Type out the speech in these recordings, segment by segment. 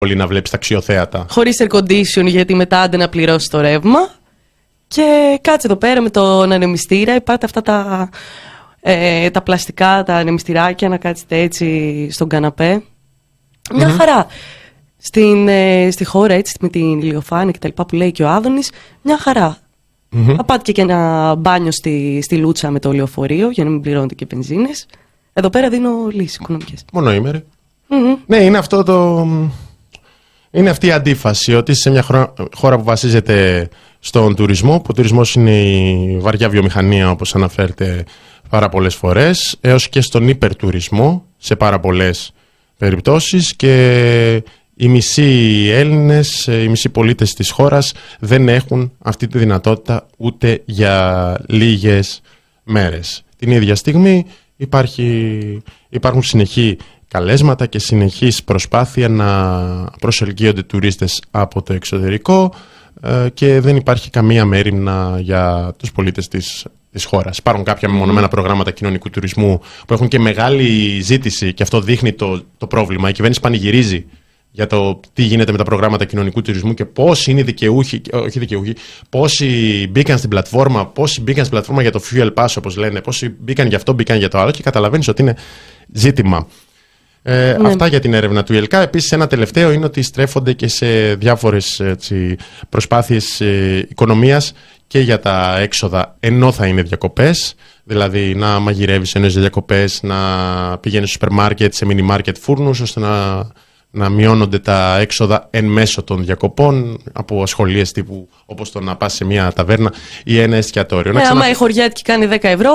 πολύ να βλέπεις τα αξιοθέατα. Χωρίς air condition, γιατί μετά άντε να πληρώσει το ρεύμα. Και κάτσε εδώ πέρα με τον ανεμιστήρα. Υπάρχουν αυτά τα πλαστικά, τα ανεμιστηράκια, να κάτσετε έτσι στον καναπέ. Μια χαρά. Στη χώρα έτσι με την ηλιοφάνεια και τα λοιπά που λέει και ο Άδωνης, μια χαρά. Θα πάτε και ένα μπάνιο στη Λούτσα με το λεωφορείο για να μην πληρώνετε και βενζίνες. Εδώ πέρα δίνω λύσεις οικονομικές. Μονοήμερη. Ναι, είναι αυτό είναι αυτή η αντίφαση ότι είσαι σε μια χώρα που βασίζεται στον τουρισμό, που ο τουρισμός είναι η βαριά βιομηχανία όπως αναφέρεται πάρα πολλές φορές, έως και στον υπερτουρισμό σε πάρα πολλές περιπτώσεις, και οι μισοί Έλληνες, οι μισοί πολίτες της χώρας δεν έχουν αυτή τη δυνατότητα ούτε για λίγες μέρες. Την ίδια στιγμή υπάρχουν συνεχή καλέσματα και συνεχής προσπάθεια να προσελκύονται τουρίστες από το εξωτερικό, και δεν υπάρχει καμία μέριμνα για τους πολίτες της χώρας. Υπάρχουν κάποια μεμονωμένα προγράμματα κοινωνικού τουρισμού που έχουν και μεγάλη ζήτηση, και αυτό δείχνει το πρόβλημα. Η κυβέρνηση πανηγυρίζει για το τι γίνεται με τα προγράμματα κοινωνικού τουρισμού και πόσοι είναι δικαιούχοι, πόσοι μπήκαν στην πλατφόρμα, για το Fuel Pass όπως λένε, πόσοι μπήκαν για αυτό, μπήκαν για το άλλο, και καταλαβαίνεις ότι είναι ζήτημα. Αυτά για την έρευνα του ΙΕΛΚΑ. Επίσης, ένα τελευταίο είναι ότι στρέφονται και σε διάφορες προσπάθειες οικονομίας και για τα έξοδα ενώ θα είναι διακοπές. Δηλαδή να μαγειρεύεις ενώ είσαι διακοπές, να πηγαίνεις στο σούπερ μάρκετ, σε μίνι μάρκετ φούρνους, ώστε να μειώνονται τα έξοδα εν μέσω των διακοπών από ασχολίες τύπου όπως το να πας σε μια ταβέρνα ή ένα εστιατόριο. Άμα η χωριάτικη κάνει 10 ευρώ,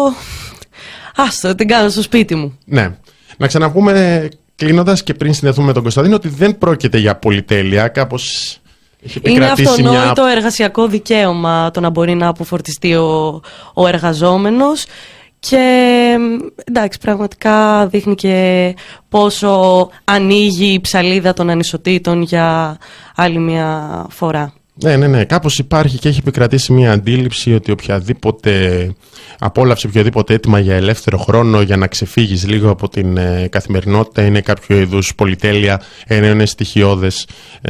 άστο, την κάνω στο σπίτι μου. Ναι. Να ξαναπούμε, κλείνοντας και πριν συνδεθούμε με τον Κωνσταντίνο, ότι δεν πρόκειται για πολυτέλεια. Κάπως έχει επικρατήσει είναι αυτονόητο εργασιακό δικαίωμα το να μπορεί να αποφορτιστεί ο εργαζόμενος. Και εντάξει, πραγματικά δείχνει και πόσο ανοίγει η ψαλίδα των ανισοτήτων για άλλη μια φορά. Ναι. Κάπως υπάρχει και έχει επικρατήσει μια αντίληψη ότι οποιαδήποτε απόλαυση, οποιοδήποτε αίτημα για ελεύθερο χρόνο, για να ξεφύγεις λίγο από την καθημερινότητα, είναι κάποιο είδους πολυτέλεια, ενώ είναι στοιχειώδες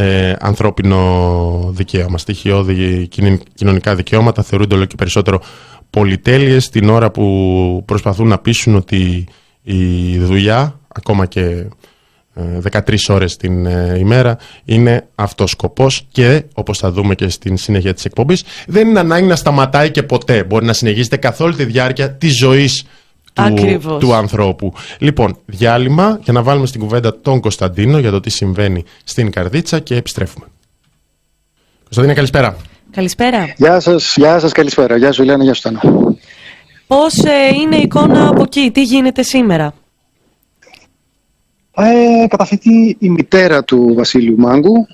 ανθρώπινο δικαίωμα. Στοιχειώδη κοινωνικά δικαιώματα θεωρούνται όλο και περισσότερο πολυτέλειες, την ώρα που προσπαθούν να πείσουν ότι η δουλειά, ακόμα και 13 ώρες την ημέρα, είναι αυτός σκοπός, και όπως θα δούμε και στην συνέχεια της εκπομπής, δεν είναι ανάγκη να σταματάει και ποτέ. Μπορεί να συνεχίζεται καθ' όλη τη διάρκεια της ζωής του ανθρώπου. Λοιπόν, διάλειμμα για να βάλουμε στην κουβέντα τον Κωνσταντίνο για το τι συμβαίνει στην Καρδίτσα και επιστρέφουμε. Κωνσταντίνε, καλησπέρα. Καλησπέρα. Γεια σας, καλησπέρα. Γεια σου, Ηλιάνα, γεια σου, Τάνα. Πώς είναι η εικόνα από εκεί, τι γίνεται σήμερα? Καταθέτει η μητέρα του Βασίλειου Μάγκου.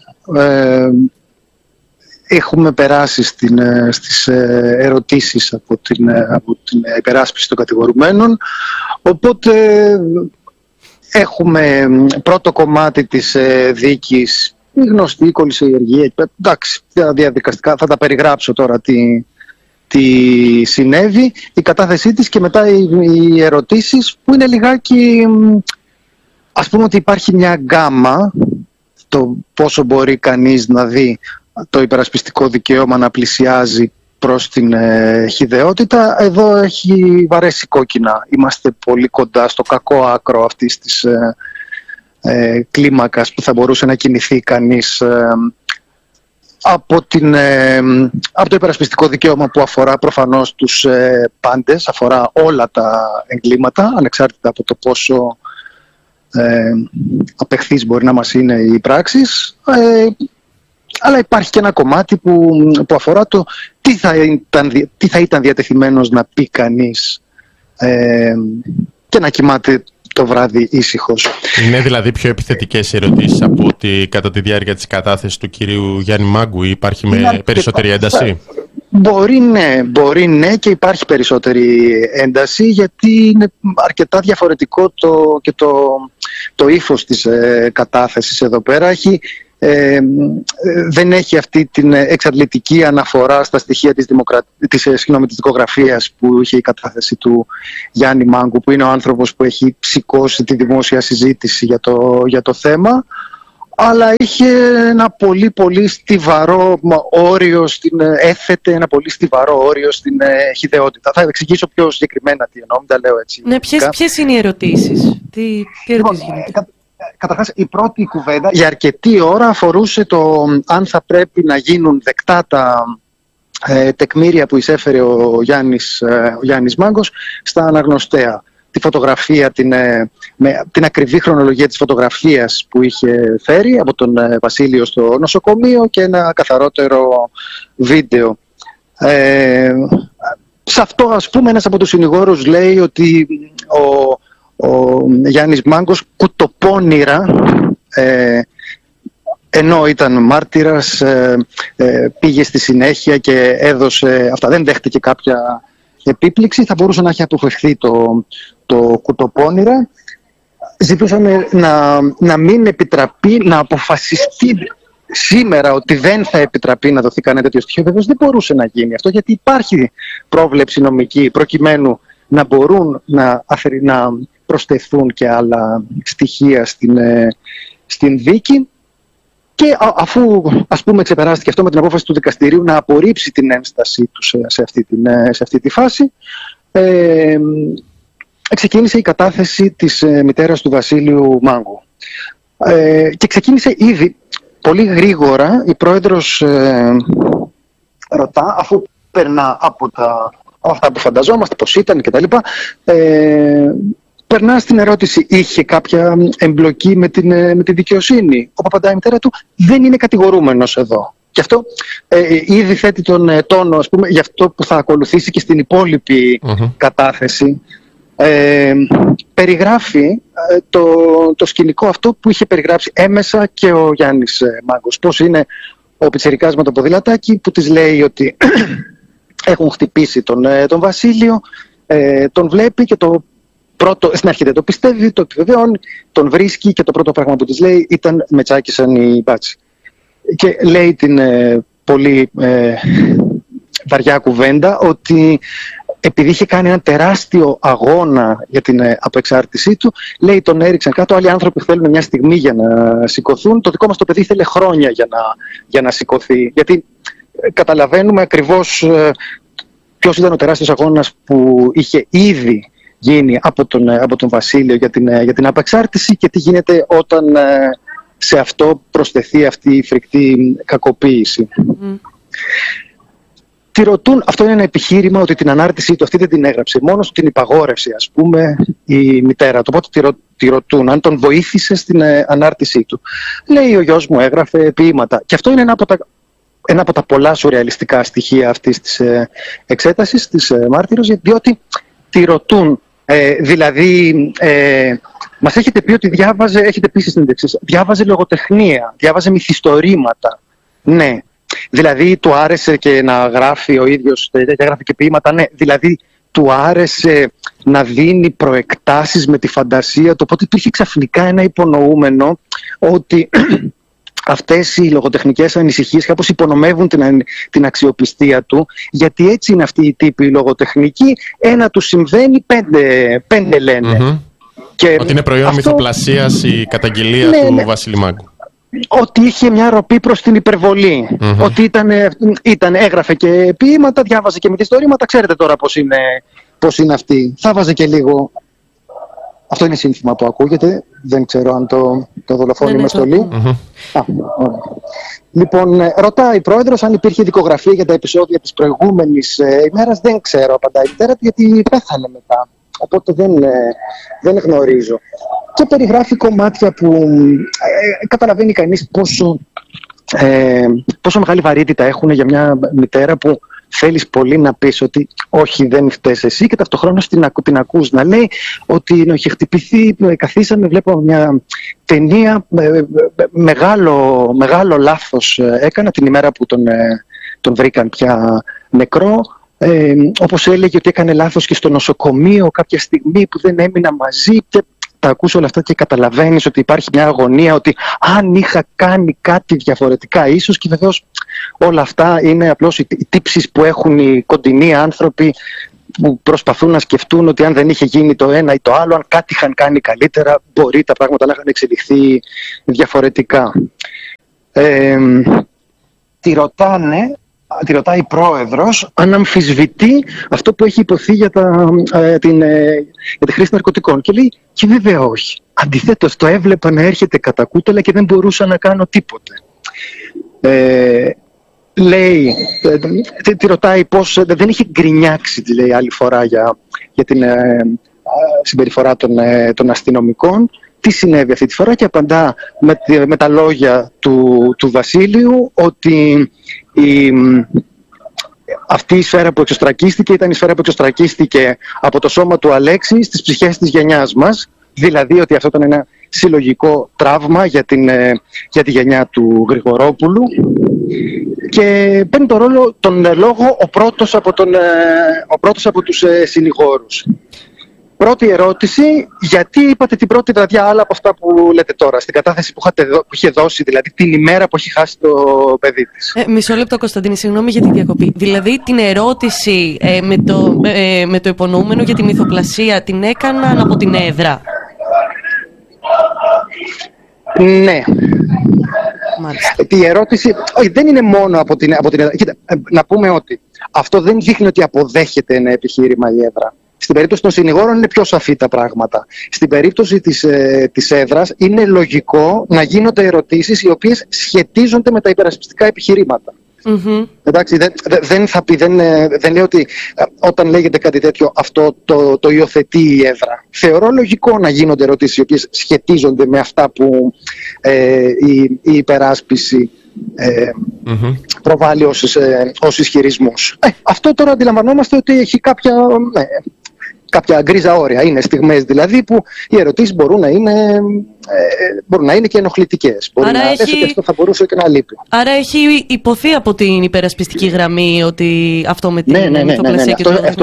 Έχουμε περάσει στις ερωτήσεις από την υπεράσπιση των κατηγορουμένων. Οπότε έχουμε πρώτο κομμάτι της δίκης, η γνωστή κολυσιεργία. Εντάξει, διαδικαστικά θα τα περιγράψω τώρα τι συνέβη, η κατάθεσή της, και μετά οι ερωτήσεις που είναι λιγάκι... Ας πούμε ότι υπάρχει μια γκάμα, το πόσο μπορεί κανείς να δει το υπερασπιστικό δικαίωμα να πλησιάζει προς την χυδαιότητα. Εδώ έχει βαρέσει κόκκινα. Είμαστε πολύ κοντά στο κακό άκρο αυτής της κλίμακας που θα μπορούσε να κινηθεί κανείς από το υπερασπιστικό δικαίωμα, που αφορά προφανώς τους πάντες, αφορά όλα τα εγκλήματα, ανεξάρτητα από το πόσο απεχθής μπορεί να μας είναι οι πράξεις, αλλά υπάρχει και ένα κομμάτι που αφορά το τι θα ήταν διατεθειμένος να πει κανείς και να κοιμάται το βράδυ ήσυχος. Είναι δηλαδή πιο επιθετικές ερωτήσεις από ότι κατά τη διάρκεια της κατάθεσης του κυρίου Γιάννη Μάγκου, ή υπάρχει με περισσότερη ένταση? Μπορεί ναι, και υπάρχει περισσότερη ένταση, γιατί είναι αρκετά διαφορετικό το ύφος της κατάθεσης εδώ πέρα. Δεν έχει αυτή την εξαντλητική αναφορά στα στοιχεία της δικογραφίας που είχε η κατάθεση του Γιάννη Μάγκου, που είναι ο άνθρωπος που έχει σηκώσει τη δημόσια συζήτηση για το θέμα. αλλά είχε ένα πολύ πολύ στιβαρό όριο έθετε ένα πολύ στιβαρό όριο στην χυδαιότητα. Θα εξηγήσω πιο συγκεκριμένα τι εννοώ, μην τα λέω έτσι. Ναι, ποιες είναι οι ερωτήσεις, τι ερωτήσεις γίνονται? Καταρχάς, η πρώτη κουβέντα για αρκετή ώρα αφορούσε το αν θα πρέπει να γίνουν δεκτά τα τεκμήρια που εισέφερε ο Γιάννης Μάγκος στα αναγνωστέα. Τη φωτογραφία, την ακριβή χρονολογία της φωτογραφίας που είχε φέρει από τον Βασίλειο στο νοσοκομείο και ένα καθαρότερο βίντεο. Σε αυτό, ας πούμε, ένας από τους συνηγόρους λέει ότι ο Γιάννης Μάγκος κουτοπώνυρα, ενώ ήταν μάρτυρας, πήγε στη συνέχεια και έδωσε αυτά. Δεν δέχτηκε κάποια επίπληξη, θα μπορούσε να έχει αποφευχθεί το κουτοπώνυρα. Ζητούσαμε να μην επιτραπεί, να αποφασιστεί σήμερα ότι δεν θα επιτραπεί να δοθεί κανένα τέτοιο στοιχείο. Βεβαίως δεν μπορούσε να γίνει αυτό, γιατί υπάρχει πρόβλεψη νομική προκειμένου να μπορούν να προσθεθούν και άλλα στοιχεία στην δίκη. Και αφού, ας πούμε, ξεπεράστηκε αυτό με την απόφαση του δικαστηρίου να απορρίψει την ένστασή του σε αυτή τη φάση, ξεκίνησε η κατάθεση της μητέρας του Βασίλειου Μάγκου. Και ξεκίνησε ήδη πολύ γρήγορα, η πρόεδρος ρωτά, αφού περνά από αυτά που φανταζόμαστε πώς ήταν κτλ., περνά στην ερώτηση, είχε κάποια εμπλοκή με τη δικαιοσύνη? Όπου απαντάει η μητέρα του, δεν είναι κατηγορούμενος εδώ. Και αυτό ήδη θέτει τον τόνο, ας πούμε, για αυτό που θα ακολουθήσει και στην υπόλοιπη κατάθεση. Περιγράφει το σκηνικό αυτό που είχε περιγράψει έμεσα και ο Γιάννης Μάγκος. Πώς είναι ο πιτσιρικάς με το ποδηλατάκι που της λέει ότι έχουν χτυπήσει τον Βασίλειο, τον βλέπει και στην αρχή δεν το πιστεύει, το επιβεβαιώνει, τον βρίσκει και το πρώτο πράγμα που της λέει ήταν «με τσάκισαν οι μπάτσι». Και λέει την πολύ βαριά κουβέντα ότι επειδή είχε κάνει ένα τεράστιο αγώνα για την απεξάρτησή του, λέει τον έριξαν κάτω, άλλοι άνθρωποι θέλουν μια στιγμή για να σηκωθούν, το δικό μας το παιδί ήθελε χρόνια για να σηκωθεί. Γιατί καταλαβαίνουμε ακριβώς ποιος ήταν ο τεράστιος αγώνας που είχε ήδη γίνει από τον Βασίλειο για την απεξάρτηση και τι γίνεται όταν σε αυτό προσθεθεί αυτή η φρικτή κακοποίηση. Τη ρωτούν, αυτό είναι ένα επιχείρημα ότι την ανάρτησή του αυτή δεν την έγραψε, μόνο την υπαγόρευσε, ας πούμε, η μητέρα του. Οπότε τη ρωτούν αν τον βοήθησε στην ανάρτησή του. Λέει, ο γιος μου έγραφε ποίηματα. Και αυτό είναι ένα από τα πολλά σουρεαλιστικά στοιχεία αυτής της εξέτασης της μάρτυρος, διότι τη ρωτούν, δηλαδή, μας έχετε πει ότι έχετε πει στις συνέντευξεις, διάβαζε λογοτεχνία, διάβαζε μυθιστορήματα. Ναι. Δηλαδή του άρεσε και να γράφει ο ίδιος, γράφει και ποίηματα, ναι. Δηλαδή του άρεσε να δίνει προεκτάσεις με τη φαντασία του, οπότε υπήρχε ξαφνικά ένα υπονοούμενο ότι αυτές οι λογοτεχνικές ανησυχίες κάπως υπονομεύουν την αξιοπιστία του, γιατί έτσι είναι αυτοί οι τύποι λογοτεχνικοί, ένα τους συμβαίνει, πέντε λένε. Και ότι είναι προϊόν μυθοπλασίας η καταγγελία του Βασίλη Μάγκου. Ότι είχε μια ροπή προς την υπερβολή. Ότι έγραφε και ποίηματα, διάβαζε και μυθιστορήματα. Ξέρετε τώρα πώς είναι αυτή. Θα βάζε και λίγο. Αυτό είναι σύνθημα που ακούγεται. Δεν ξέρω αν το δολοφόνι με στολή. Λοιπόν, ρωτάει η πρόεδρος αν υπήρχε δικογραφία για τα επεισόδια της προηγούμενης ημέρας. Δεν ξέρω, απαντάει η μητέρα του, γιατί πέθανε μετά. Οπότε δεν γνωρίζω. Και περιγράφει κομμάτια που καταλαβαίνει κανείς πόσο μεγάλη βαρύτητα έχουν για μια μητέρα που θέλεις πολύ να πεις ότι όχι, δεν φταίς εσύ, και ταυτοχρόνως την ακούς να λέει ότι είχε χτυπηθεί, καθίσαμε, βλέπω μια ταινία, μεγάλο λάθος έκανα την ημέρα που τον βρήκαν πια νεκρό. Όπως έλεγε ότι έκανε λάθος και στο νοσοκομείο κάποια στιγμή που δεν έμεινα μαζί, και τα ακούς όλα αυτά και καταλαβαίνεις ότι υπάρχει μια αγωνία ότι αν είχα κάνει κάτι διαφορετικά ίσως, και βεβαίως όλα αυτά είναι απλώς οι τύψεις που έχουν οι κοντινοί άνθρωποι που προσπαθούν να σκεφτούν ότι αν δεν είχε γίνει το ένα ή το άλλο, αν κάτι είχαν κάνει καλύτερα, μπορεί τα πράγματα να είχαν εξελιχθεί διαφορετικά. Τη ρωτάει η πρόεδρος αν αμφισβητεί αυτό που έχει υποθεί για τη χρήση ναρκωτικών. Και λέει, και βέβαια όχι. Αντιθέτως, το έβλεπα να έρχεται κατά κούτελα και δεν μπορούσα να κάνω τίποτε. Λέει, τη ρωτάει πώς δεν είχε γκρινιάξει, τη λέει άλλη φορά για την συμπεριφορά των αστυνομικών. Τι συνέβη αυτή τη φορά, και απαντά με τα λόγια του Βασίλειου ότι αυτή η σφαίρα που εξωστρακίστηκε ήταν η σφαίρα που εξωστρακίστηκε από το σώμα του Αλέξη στις ψυχές της γενιάς μας. Δηλαδή ότι αυτό ήταν ένα συλλογικό τραύμα για τη γενιά του Γρηγορόπουλου, και παίρνει τον λόγο ο πρώτος από τους συνηγόρους. Πρώτη ερώτηση, γιατί είπατε την πρώτη βραδιά άλλα από αυτά που λέτε τώρα, στην κατάθεση που είχε δώσει, δηλαδή την ημέρα που έχει χάσει το παιδί της? Μισό λεπτό, Κωνσταντίνη, συγγνώμη για τη διακοπή. Δηλαδή την ερώτηση με το υπονοούμενο για τη μυθοπλασία την έκαναν από την έδρα? Ναι. Η ερώτηση δεν είναι μόνο από την έδρα. Κοίτα, να πούμε ότι αυτό δεν δείχνει ότι αποδέχεται ένα επιχείρημα η έδρα. Στην περίπτωση των συνηγόρων είναι πιο σαφή τα πράγματα. Στην περίπτωση της έδρας είναι λογικό να γίνονται ερωτήσεις οι οποίες σχετίζονται με τα υπερασπιστικά επιχειρήματα. Mm-hmm. Εντάξει, δεν λέει ότι όταν λέγεται κάτι τέτοιο αυτό το υιοθετεί η έδρα. Θεωρώ λογικό να γίνονται ερωτήσεις οι οποίες σχετίζονται με αυτά που η υπεράσπιση προβάλλει ως ισχυρισμούς. Αυτό τώρα αντιλαμβανόμαστε ότι έχει κάποια γκρίζα όρια. Είναι στιγμές δηλαδή που οι ερωτήσεις μπορούν να είναι και ενοχλητικές. Μπορεί να αρέσει και αυτό θα μπορούσε και να λείπει. Άρα έχει υποθεί από την υπερασπιστική γραμμή ότι αυτό με την μυθοπλασία και αυτό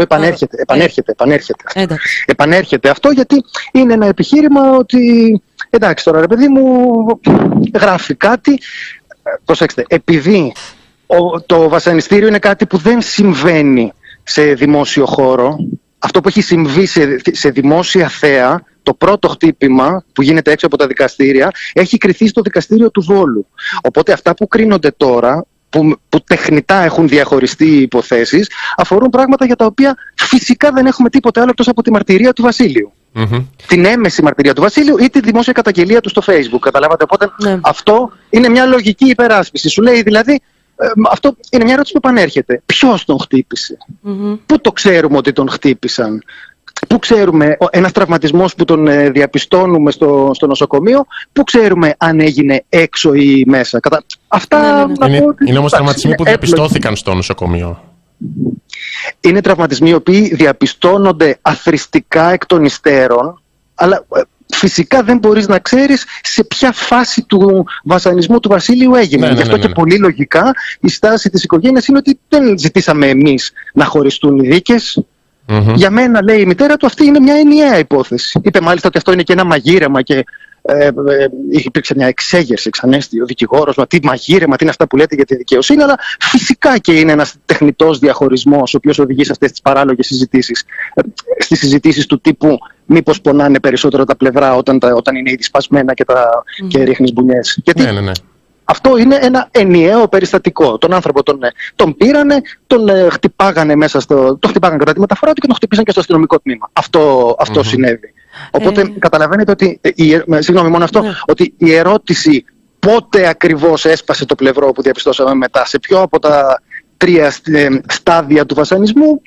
επανέρχεται αυτό, γιατί είναι ένα επιχείρημα ότι εντάξει τώρα ρε παιδί μου γράφει κάτι. Προσέξτε, επειδή το βασανιστήριο είναι κάτι που δεν συμβαίνει σε δημόσιο χώρο, αυτό που έχει συμβεί σε δημόσια θέα, το πρώτο χτύπημα που γίνεται έξω από τα δικαστήρια, έχει κριθεί στο δικαστήριο του Βόλου. Οπότε αυτά που κρίνονται τώρα, που τεχνητά έχουν διαχωριστεί οι υποθέσεις, αφορούν πράγματα για τα οποία φυσικά δεν έχουμε τίποτε άλλο εκτός από τη μαρτυρία του Βασίλειου. Mm-hmm. Την έμεση μαρτυρία του Βασίλειου ή τη δημόσια καταγγελία του στο Facebook. Καταλάβατε? Οπότε αυτό είναι μια λογική υπεράσπιση. Σου λέει δηλαδή, αυτό είναι μια ερώτηση που επανέρχεται. Ποιος τον χτύπησε? Mm-hmm. Πού το ξέρουμε ότι τον χτύπησαν? Πού ξέρουμε ένας τραυματισμός που τον διαπιστώνουμε στο νοσοκομείο, πού ξέρουμε αν έγινε έξω ή μέσα? Αυτά είναι όμως τραυματισμοί που διαπιστώθηκαν στο νοσοκομείο. Είναι τραυματισμοί οι οποίοι διαπιστώνονται αθροιστικά εκ των υστέρων, αλλά φυσικά δεν μπορείς να ξέρεις σε ποια φάση του βασανισμού του Βασίλειου έγινε. Γι' αυτό και πολύ λογικά η στάση της οικογένειας είναι ότι δεν ζητήσαμε εμείς να χωριστούν οι δίκες. Mm-hmm. Για μένα, λέει η μητέρα του, αυτή είναι μια ενιαία υπόθεση. Είπε μάλιστα ότι αυτό είναι και ένα μαγείρεμα και υπήρξε μια εξέγερση, εξανέστη ο δικηγόρος, μα τι μαγείρεμα, τι είναι αυτά που λέτε για τη δικαιοσύνη, αλλά φυσικά και είναι ένας τεχνητός διαχωρισμός ο οποίος οδηγεί σε αυτές τις παράλογες συζητήσεις. Στις συζητήσεις του τύπου μήπως πονάνε περισσότερο τα πλευρά όταν είναι ήδη σπασμένα και ρίχνεις μπουνιές. Γιατί αυτό είναι ένα ενιαίο περιστατικό. Τον άνθρωπο τον πήρανε, τον χτυπάγανε τον χτυπάγανε κατά τη μεταφορά του και τον χτυπήσαν και στο αστυνομικό τμήμα. Αυτό συνέβη. Οπότε καταλαβαίνετε ότι, ότι η ερώτηση πότε ακριβώς έσπασε το πλευρό που διαπιστώσαμε μετά, σε ποιο από τα 3 στάδια του βασανισμού,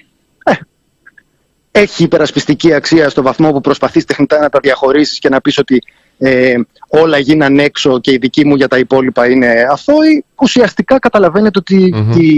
έχει υπερασπιστική αξία στο βαθμό που προσπαθείς τεχνητά να τα διαχωρίσεις και να πεις ότι όλα γίναν έξω και η δική μου για τα υπόλοιπα είναι αθώοι. Ουσιαστικά καταλαβαίνετε ότι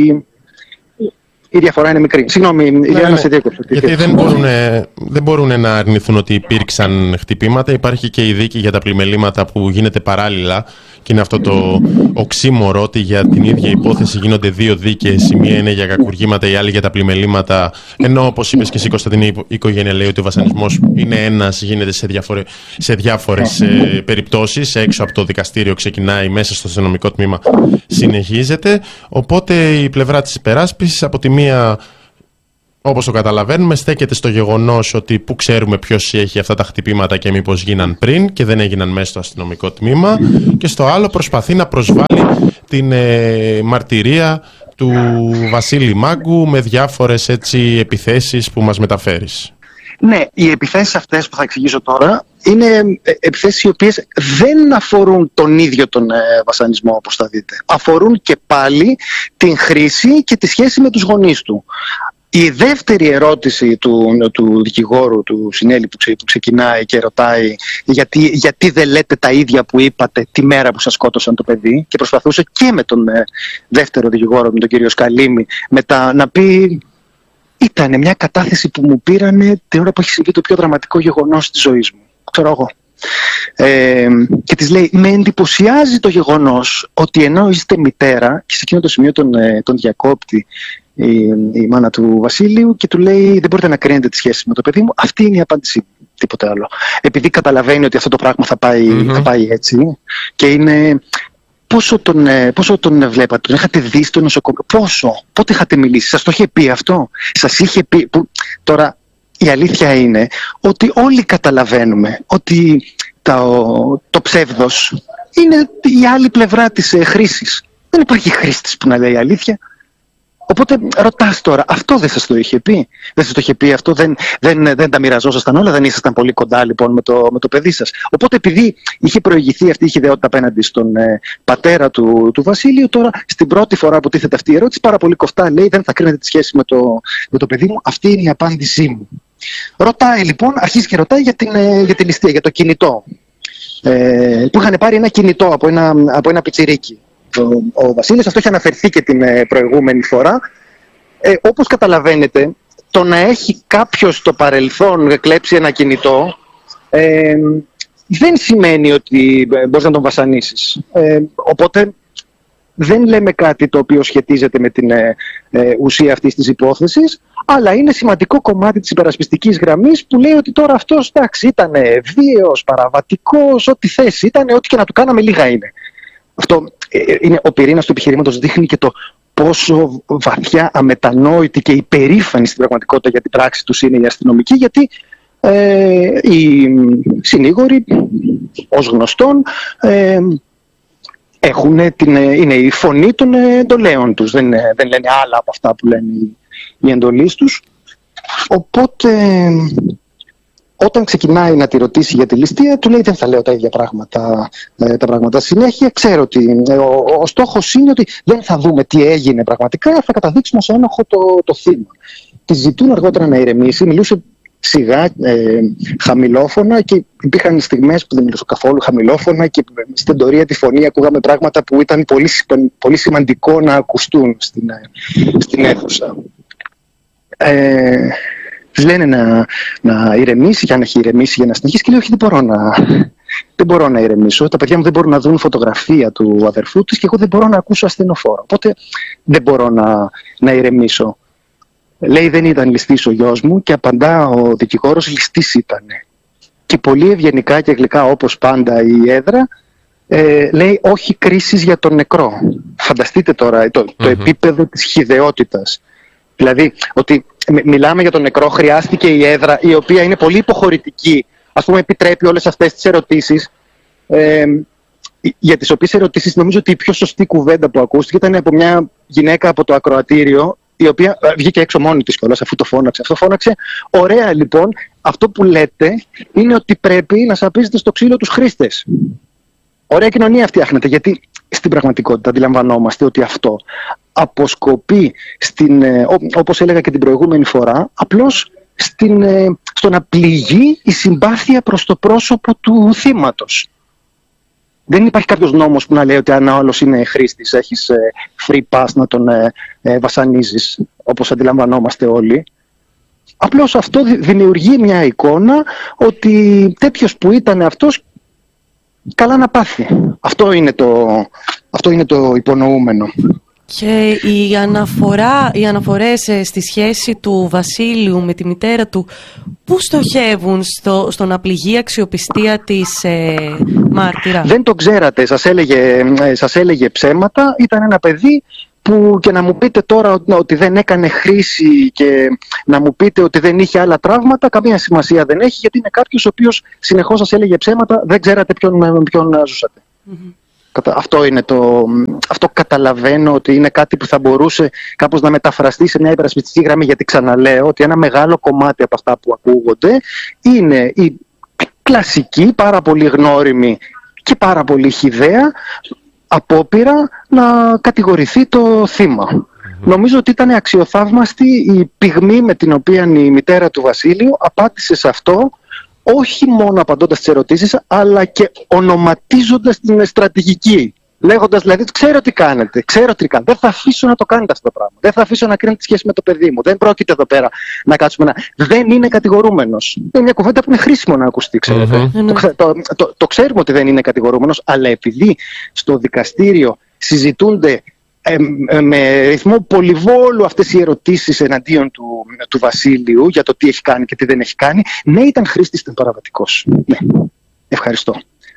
η διαφορά είναι μικρή. Συγγνώμη, για να σε διέκοψω. Γιατί δεν μπορούν να αρνηθούν ότι υπήρξαν χτυπήματα. Υπάρχει και η δίκη για τα πλημελήματα που γίνεται παράλληλα. Και είναι αυτό το οξύμορο ότι για την ίδια υπόθεση γίνονται 2 δίκες. Η μία είναι για κακουργήματα, η άλλη για τα πλημελήματα. Ενώ, όπως είπες και εσύ, Κωνσταντίνη, η οικογένεια λέει ότι ο βασανισμός είναι ένας, γίνεται σε διάφορες περιπτώσεις. Έξω από το δικαστήριο ξεκινάει, μέσα στο αστυνομικό τμήμα συνεχίζεται. Οπότε η πλευρά της υπεράσπισης από τη μία όπως το καταλαβαίνουμε, στέκεται στο γεγονός ότι που ξέρουμε ποιος έχει αυτά τα χτυπήματα και μήπως γίναν πριν και δεν έγιναν μέσα στο αστυνομικό τμήμα, και στο άλλο προσπαθεί να προσβάλλει την μαρτυρία του Βασίλη Μάγκου με διάφορες επιθέσεις που μας μεταφέρεις. Ναι, οι επιθέσεις αυτές που θα εξηγήσω τώρα είναι επιθέσεις οι οποίες δεν αφορούν τον ίδιο τον βασανισμό, όπως θα δείτε. Αφορούν και πάλι την χρήση και τη σχέση με τους γονείς του. Η δεύτερη ερώτηση του δικηγόρου του Συνέλη που ξεκινάει και ρωτάει γιατί δεν λέτε τα ίδια που είπατε τη μέρα που σας σκότωσαν το παιδί, και προσπαθούσε και με τον δεύτερο δικηγόρο, με τον κύριο Σκαλίμη, μετά να πει ήταν μια κατάθεση που μου πήρανε την ώρα που έχει συμβεί το πιο δραματικό γεγονός της ζωής μου. Ξέρω εγώ. Και της λέει, με εντυπωσιάζει το γεγονός ότι ενώ είστε μητέρα, και σε εκείνο το σημείο τον διακόπτει η μάνα του Βασίλειου και του λέει, δεν μπορείτε να κρίνετε τη σχέση με το παιδί μου. Αυτή είναι η απάντησή μου, τίποτε άλλο. Επειδή καταλαβαίνει ότι αυτό το πράγμα θα πάει έτσι, και είναι... Πόσο τον βλέπατε, τον είχατε δει στο νοσοκομείο, πότε είχατε μιλήσει, σας το είχε πει αυτό, σας είχε πει... Τώρα η αλήθεια είναι ότι όλοι καταλαβαίνουμε ότι το ψεύδος είναι η άλλη πλευρά της χρήσης. Δεν υπάρχει χρήστης που να λέει αλήθεια. Οπότε ρωτάς τώρα, αυτό δεν σας το είχε πει? Δεν σας το είχε πει αυτό, δεν τα μοιραζόσασταν όλα, δεν ήσασταν πολύ κοντά λοιπόν με το παιδί σας? Οπότε επειδή είχε προηγηθεί αυτή η ιδεότητα απέναντι στον πατέρα του Βασίλειου, τώρα στην πρώτη φορά που τίθεται αυτή η ερώτηση, πάρα πολύ κοφτά λέει, δεν θα κρίνετε τη σχέση με το παιδί μου, αυτή είναι η απάντησή μου. Ρωτάει λοιπόν, αρχίζει και ρωτάει για τη ληστεία, για το κινητό. Που είχαν πάρει ένα κινητό από ένα πιτσιρίκι. Ο Βασίλης, αυτό είχε αναφερθεί και την προηγούμενη φορά. Όπως καταλαβαίνετε, το να έχει κάποιος στο παρελθόν κλέψει ένα κινητό δεν σημαίνει ότι μπορείς να τον βασανίσεις. Οπότε δεν λέμε κάτι το οποίο σχετίζεται με την ουσία αυτής της υπόθεσης, αλλά είναι σημαντικό κομμάτι της υπερασπιστικής γραμμής που λέει ότι τώρα αυτός, εντάξει, ήταν βίαιος, παραβατικός, ό,τι θέση ήταν, ό,τι και να του κάναμε λίγα είναι. Αυτό είναι ο πυρήνας του επιχειρήματος, δείχνει και το πόσο βαθιά αμετανόητη και υπερήφανη στην πραγματικότητα για την πράξη τους είναι οι αστυνομικοί, γιατί οι συνήγοροι, ως γνωστόν, είναι η φωνή των εντολέων τους, δεν λένε άλλα από αυτά που λένε οι εντολείς τους. Οπότε όταν ξεκινάει να τη ρωτήσει για τη ληστεία, του λέει δεν θα λέω τα ίδια πράγματα συνέχεια. Ξέρω ότι ο στόχος είναι ότι δεν θα δούμε τι έγινε πραγματικά, θα καταδείξουμε ως ένοχο το θύμα. Τη ζητούν αργότερα να ηρεμήσει, μιλούσε σιγά, χαμηλόφωνα, και υπήρχαν στιγμές που δεν μιλούσε καθόλου χαμηλόφωνα και στην τορία τη φωνή ακούγαμε πράγματα που ήταν πολύ σημαντικό να ακουστούν στην αίθουσα. Τους λένε να ηρεμήσει, και αν έχει ηρεμήσει για να συνεχίσει, και λέει όχι, δεν μπορώ να ηρεμήσω, τα παιδιά μου δεν μπορούν να δουν φωτογραφία του αδερφού τους και εγώ δεν μπορώ να ακούσω ασθενοφόρο, οπότε δεν μπορώ να ηρεμήσω. Λέει δεν ήταν ληστής ο γιος μου, και απαντά ο δικηγόρος, ληστής ήτανε. Και πολύ ευγενικά και γλυκά, όπως πάντα η έδρα, λέει όχι κρίσεις για τον νεκρό. Φανταστείτε τώρα το επίπεδο της χυδαιότητας. Δηλαδή ότι μιλάμε για τον νεκρό, χρειάστηκε η έδρα, η οποία είναι πολύ υποχωρητική, ας πούμε επιτρέπει όλες αυτές τις ερωτήσεις, για τις οποίες ερωτήσεις νομίζω ότι η πιο σωστή κουβέντα που ακούστηκε ήταν από μια γυναίκα από το ακροατήριο, η οποία βγήκε έξω μόνη της κιόλας αφού το φώναξε. Αυτό φώναξε. Ωραία λοιπόν, αυτό που λέτε είναι ότι πρέπει να σαπίζετε στο ξύλο τους χρήστες. Ωραία κοινωνία φτιάχνετε, γιατί στην πραγματικότητα αντιλαμβανόμαστε ότι αυτό αποσκοπεί όπως έλεγα και την προηγούμενη φορά, απλώς στο να πληγεί η συμπάθεια προς το πρόσωπο του θύματος. Δεν υπάρχει κάποιος νόμος που να λέει ότι αν ο άλλος είναι χρήστης, έχεις free pass να τον βασανίζεις, όπως αντιλαμβανόμαστε όλοι. Απλώς αυτό δημιουργεί μια εικόνα ότι τέτοιος που ήταν αυτός, καλά να πάθει. Αυτό είναι το υπονοούμενο. Και οι αναφορές στη σχέση του Βασίλειου με τη μητέρα του, πού στοχεύουν στο να πληγεί αξιοπιστία της μάρτυρα? Δεν το ξέρατε, σας έλεγε ψέματα. Ήταν ένα παιδί που και να μου πείτε τώρα ότι δεν έκανε χρήση και να μου πείτε ότι δεν είχε άλλα τραύματα, καμία σημασία δεν έχει, γιατί είναι κάποιος ο οποίος συνεχώς σας έλεγε ψέματα, δεν ξέρατε ποιον ζούσατε. Αυτό είναι αυτό καταλαβαίνω ότι είναι κάτι που θα μπορούσε κάπως να μεταφραστεί σε μια υπερασπιστική γραμμή, γιατί ξαναλέω ότι ένα μεγάλο κομμάτι από αυτά που ακούγονται είναι η κλασική, πάρα πολύ γνώριμη και πάρα πολύ χυδαία απόπειρα να κατηγορηθεί το θύμα. Νομίζω ότι ήταν αξιοθαύμαστη η πυγμή με την οποία η μητέρα του Βασίλειου απάντησε σε αυτό, όχι μόνο απαντώντας τις ερωτήσεις, αλλά και ονοματίζοντας την στρατηγική. Λέγοντας δηλαδή, ξέρω τι κάνετε, δεν θα αφήσω να το κάνετε αυτό το πράγμα. Δεν θα αφήσω να κρίνετε τη σχέση με το παιδί μου. Δεν πρόκειται εδώ πέρα να κάτσουμε να. Δεν είναι κατηγορούμενος. Είναι μια κουβέντα που είναι χρήσιμο να ακουστεί, ξέρετε. Το ξέρουμε ότι δεν είναι κατηγορούμενος, αλλά επειδή στο δικαστήριο συζητούνται με ρυθμό πολυβόλου αυτές οι ερωτήσεις εναντίον του Βασίλειου για το τι έχει κάνει και τι δεν έχει κάνει. Ναι, ήταν χρήστης, ήταν παραβατικός. Ναι, ευχαριστώ.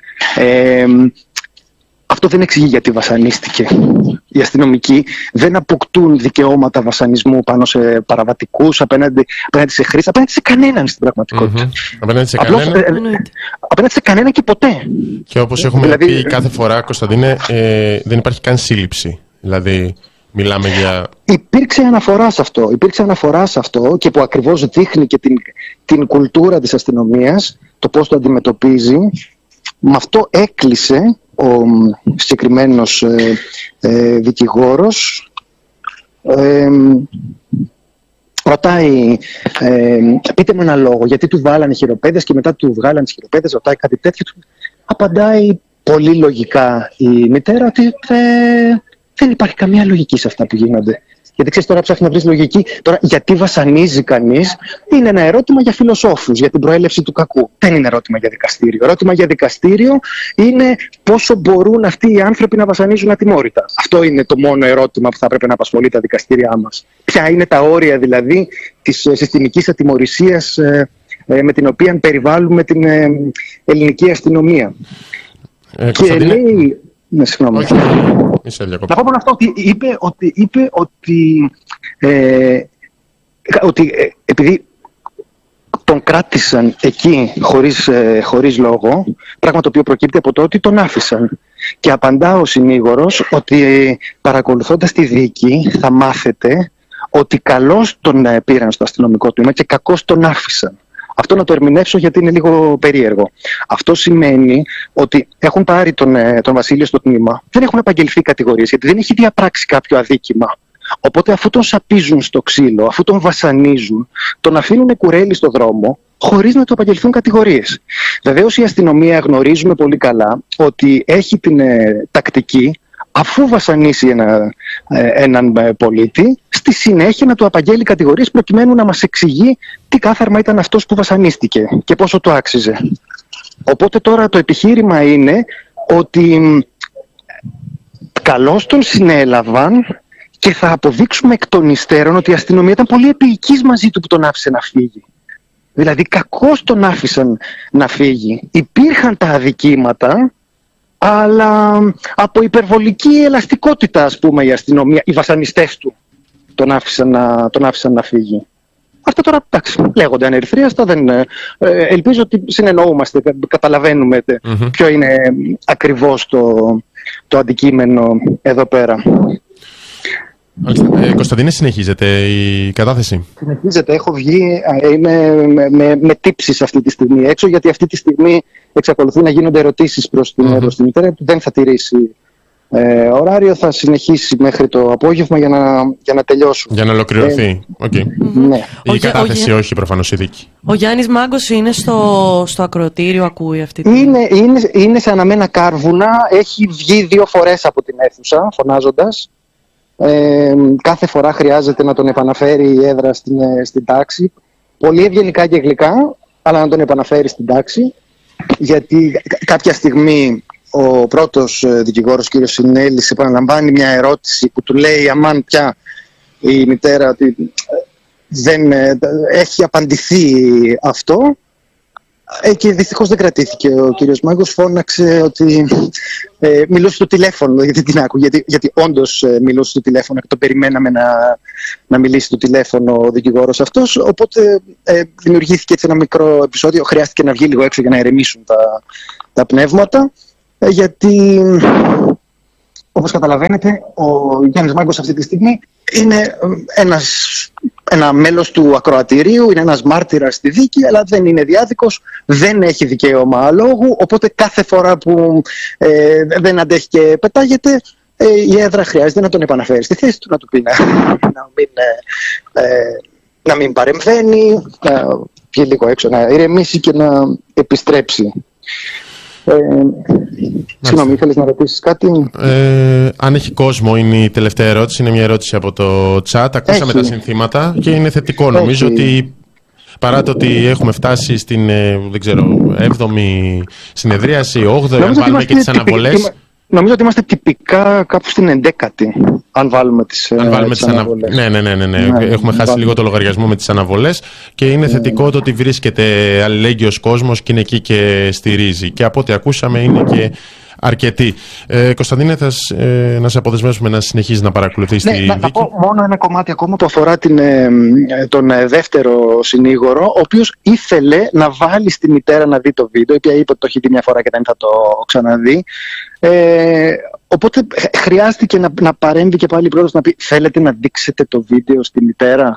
Αυτό δεν εξηγεί γιατί βασανίστηκε. Οι αστυνομικοί δεν αποκτούν δικαιώματα βασανισμού πάνω σε παραβατικούς, απέναντι σε χρήστες, απέναντι σε κανέναν στην πραγματικότητα. Απέναντι σε κανέναν και ποτέ. Και όπως έχουμε πει κάθε φορά, Κωνσταντίνε, δεν υπάρχει καν σύλληψη. Δηλαδή, μιλάμε για... Υπήρξε αναφορά σε αυτό και που ακριβώς δείχνει και την κουλτούρα της αστυνομίας, το πώς το αντιμετωπίζει. Με αυτό έκλεισε ο συγκεκριμένος δικηγόρος. Ρωτάει, πείτε μου ένα λόγο, γιατί του βάλανε χειροπέδες και μετά του βγάλανε τις χειροπέδες, ρωτάει κάτι τέτοιο. Απαντάει πολύ λογικά η μητέρα ότι δεν υπάρχει καμία λογική σε αυτά που γίνονται. Γιατί ξέρεις, τώρα ψάχνει να βρεις λογική. Τώρα, γιατί βασανίζει κανείς, είναι ένα ερώτημα για φιλοσόφους, για την προέλευση του κακού. Δεν είναι ερώτημα για δικαστήριο. Ερώτημα για δικαστήριο είναι πόσο μπορούν αυτοί οι άνθρωποι να βασανίζουν ατιμόρυτα. Αυτό είναι το μόνο ερώτημα που θα πρέπει να απασχολεί τα δικαστήριά μας. Ποια είναι τα όρια δηλαδή της συστημικής ατιμωρησίας με την οποία περιβάλλουμε την ελληνική αστυνομία. Και λέει. Ναι, συγγνώμη. Να πω μόνο αυτό, ότι είπε ότι επειδή τον κράτησαν εκεί χωρίς λόγο, πράγμα το οποίο προκύπτει από το ότι τον άφησαν. Και απαντά ο συνήγορος ότι παρακολουθώντας τη δίκη θα μάθετε ότι καλώς τον πήραν στο αστυνομικό τμήμα και κακώς τον άφησαν. Αυτό να το ερμηνεύσω γιατί είναι λίγο περίεργο. Αυτό σημαίνει ότι έχουν πάρει τον Βασίλειο στο τμήμα, δεν έχουν απαγγελθεί κατηγορίες γιατί δεν έχει διαπράξει κάποιο αδίκημα. Οπότε αφού τον σαπίζουν στο ξύλο, αφού τον βασανίζουν, τον αφήνουν κουρέλι στο δρόμο χωρίς να του απαγγελθούν κατηγορίες. Βεβαίως η αστυνομία γνωρίζουμε πολύ καλά ότι έχει την τακτική, αφού βασανίσει έναν πολίτη, στη συνέχεια να του απαγγέλει κατηγορίες προκειμένου να μας εξηγεί τι κάθαρμα ήταν αυτός που βασανίστηκε και πόσο το άξιζε. Οπότε τώρα το επιχείρημα είναι ότι καλώς τον συνέλαβαν και θα αποδείξουμε εκ των υστέρων ότι η αστυνομία ήταν πολύ επίοικης μαζί του που τον άφησε να φύγει. Δηλαδή κακώς τον άφησαν να φύγει. Υπήρχαν τα αδικήματα, αλλά από υπερβολική ελαστικότητα, ας πούμε, η αστυνομία, οι βασανιστές του τον άφησαν να φύγει. Αυτά τώρα, εντάξει, λέγονται ανερυθρίαστα, ελπίζω ότι συνεννοούμαστε, καταλαβαίνουμε ποιο είναι ακριβώς το αντικείμενο εδώ πέρα. Κωνσταντίνε, συνεχίζεται η κατάθεση? Συνεχίζεται, έχω βγει, είμαι με τύψεις αυτή τη στιγμή έξω, γιατί αυτή τη στιγμή εξακολουθεί να γίνονται ερωτήσεις προς την μητέρα που δεν θα τηρήσει ωράριο, θα συνεχίσει μέχρι το απόγευμα για να τελειώσουμε. Για να ολοκληρωθεί. Ναι. Η κατάθεση, όχι προφανώς η δίκη. Ο Γιάννης Μάγκος είναι στο ακροατήριο, ακούει αυτή τη... Είναι σε αναμένα κάρβουνα, έχει βγει 2 φορές από την αίθουσα φωνάζοντας. Κάθε φορά χρειάζεται να τον επαναφέρει η έδρα στην τάξη. Πολύ ευγενικά και γλυκά, αλλά να τον επαναφέρει στην τάξη. Γιατί κάποια στιγμή ο πρώτος δικηγόρος, κ. Συνέλης, επαναλαμβάνει μια ερώτηση που του λέει αμάν πια η μητέρα ότι δεν έχει απαντηθεί αυτό. Και δυστυχώς δεν κρατήθηκε. Ο κύριος Μάγκος φώναξε ότι μιλούσε στο τηλέφωνο, γιατί την άκουγε. Γιατί όντως μιλούσε στο τηλέφωνο και τον περιμέναμε να μιλήσει στο τηλέφωνο ο δικηγόρος αυτός. Οπότε δημιουργήθηκε έτσι ένα μικρό επεισόδιο. Χρειάστηκε να βγει λίγο έξω για να ηρεμήσουν τα πνεύματα. Γιατί, όπως καταλαβαίνετε, ο Γιάννης Μάγκος αυτή τη στιγμή είναι ένα μέλος του ακροατηρίου, είναι ένας μάρτυρας στη δίκη, αλλά δεν είναι διάδικος, δεν έχει δικαίωμα αλόγου, οπότε κάθε φορά που δεν αντέχει και πετάγεται, η έδρα χρειάζεται να τον επαναφέρει στη θέση του, να του πει να μην παρεμβαίνει, να βγει λίγο έξω, να ηρεμήσει και να επιστρέψει. Συγγνώμη, ήθελες να ρωτήσεις κάτι? Αν έχει κόσμο, είναι η τελευταία ερώτηση. Είναι μια ερώτηση από το chat. Ακούσαμε τα συνθήματα και είναι θετικό. Νομίζω ότι παρά το ότι έχουμε φτάσει στην 7η συνεδρίαση, 8η, αν βάλουμε και τις αναβολές. Νομίζω ότι είμαστε τυπικά κάπου στην 11η, αν βάλουμε τις αναβολές. Ναι. Έχουμε χάσει λίγο το λογαριασμό με τις αναβολές και είναι θετικό το ότι βρίσκεται αλληλέγγυος κόσμος και είναι εκεί και στηρίζει. Και από ό,τι ακούσαμε είναι και αρκετοί. Κωνσταντίνε, να σε αποδεσμεύσουμε να συνεχίζεις να παρακολουθείς τη δίκη. Να πω μόνο ένα κομμάτι ακόμα που αφορά τον δεύτερο συνήγορο, ο οποίος ήθελε να βάλει στη μητέρα να δει το βίντεο, η οποία είπε ότι το έχει δει μια φορά και δεν θα το ξαναδεί. Οπότε χρειάστηκε να παρέμβει και πάλι πρώτος να πει: θέλετε να δείξετε το βίντεο στη μητέρα?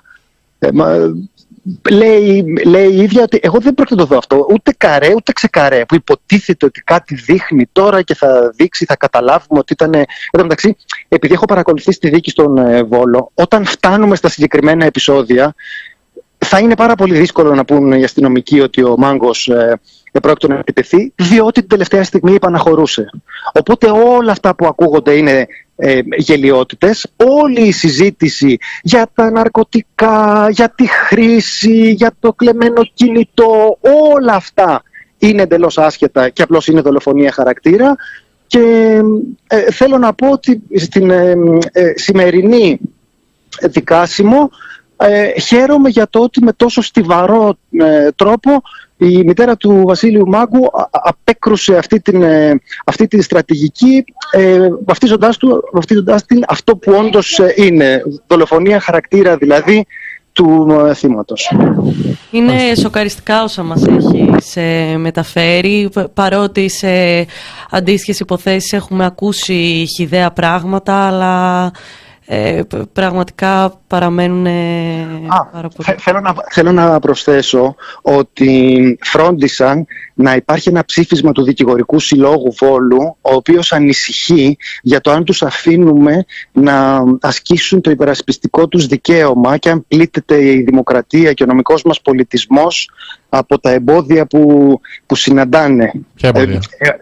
Λέει η ίδια ότι εγώ δεν πρόκειται να το δω αυτό, ούτε καρέ ούτε ξεκαρέ, που υποτίθεται ότι κάτι δείχνει τώρα και θα δείξει, θα καταλάβουμε ότι ήταν. Εν τω μεταξύ, επειδή έχω παρακολουθήσει τη δίκη στον Βόλο, όταν φτάνουμε στα συγκεκριμένα επεισόδια, θα είναι πάρα πολύ δύσκολο να πούν οι αστυνομικοί ότι ο Μάγκος πρόκειται να επιτεθεί, διότι την τελευταία στιγμή επαναχωρούσε. Οπότε όλα αυτά που ακούγονται είναι γελοιότητες. Όλη η συζήτηση για τα ναρκωτικά, για τη χρήση, για το κλεμμένο κινητό, όλα αυτά είναι εντελώς άσχετα και απλώς είναι δολοφονία χαρακτήρα. Και θέλω να πω ότι στην σημερινή δικάσιμο χαίρομαι για το ότι με τόσο στιβαρό τρόπο η μητέρα του Βασίλειου Μάγκου απέκρουσε αυτή τη στρατηγική, βαφτίζοντάς την αυτό που όντως είναι, δολοφονία χαρακτήρα δηλαδή του θύματος. Είναι σοκαριστικά όσα μας έχει μεταφέρει, παρότι σε αντίστοιχες υποθέσεις έχουμε ακούσει χυδαία πράγματα, αλλά πραγματικά παραμένουν πάρα πολύ. Θέλω να προσθέσω ότι φρόντισαν να υπάρχει ένα ψήφισμα του Δικηγορικού Συλλόγου Βόλου, ο οποίος ανησυχεί για το αν τους αφήνουμε να ασκήσουν το υπερασπιστικό τους δικαίωμα και αν πλήττεται η δημοκρατία και ο νομικός μας πολιτισμός από τα εμπόδια που συναντάνε. Ποια εμπόδια?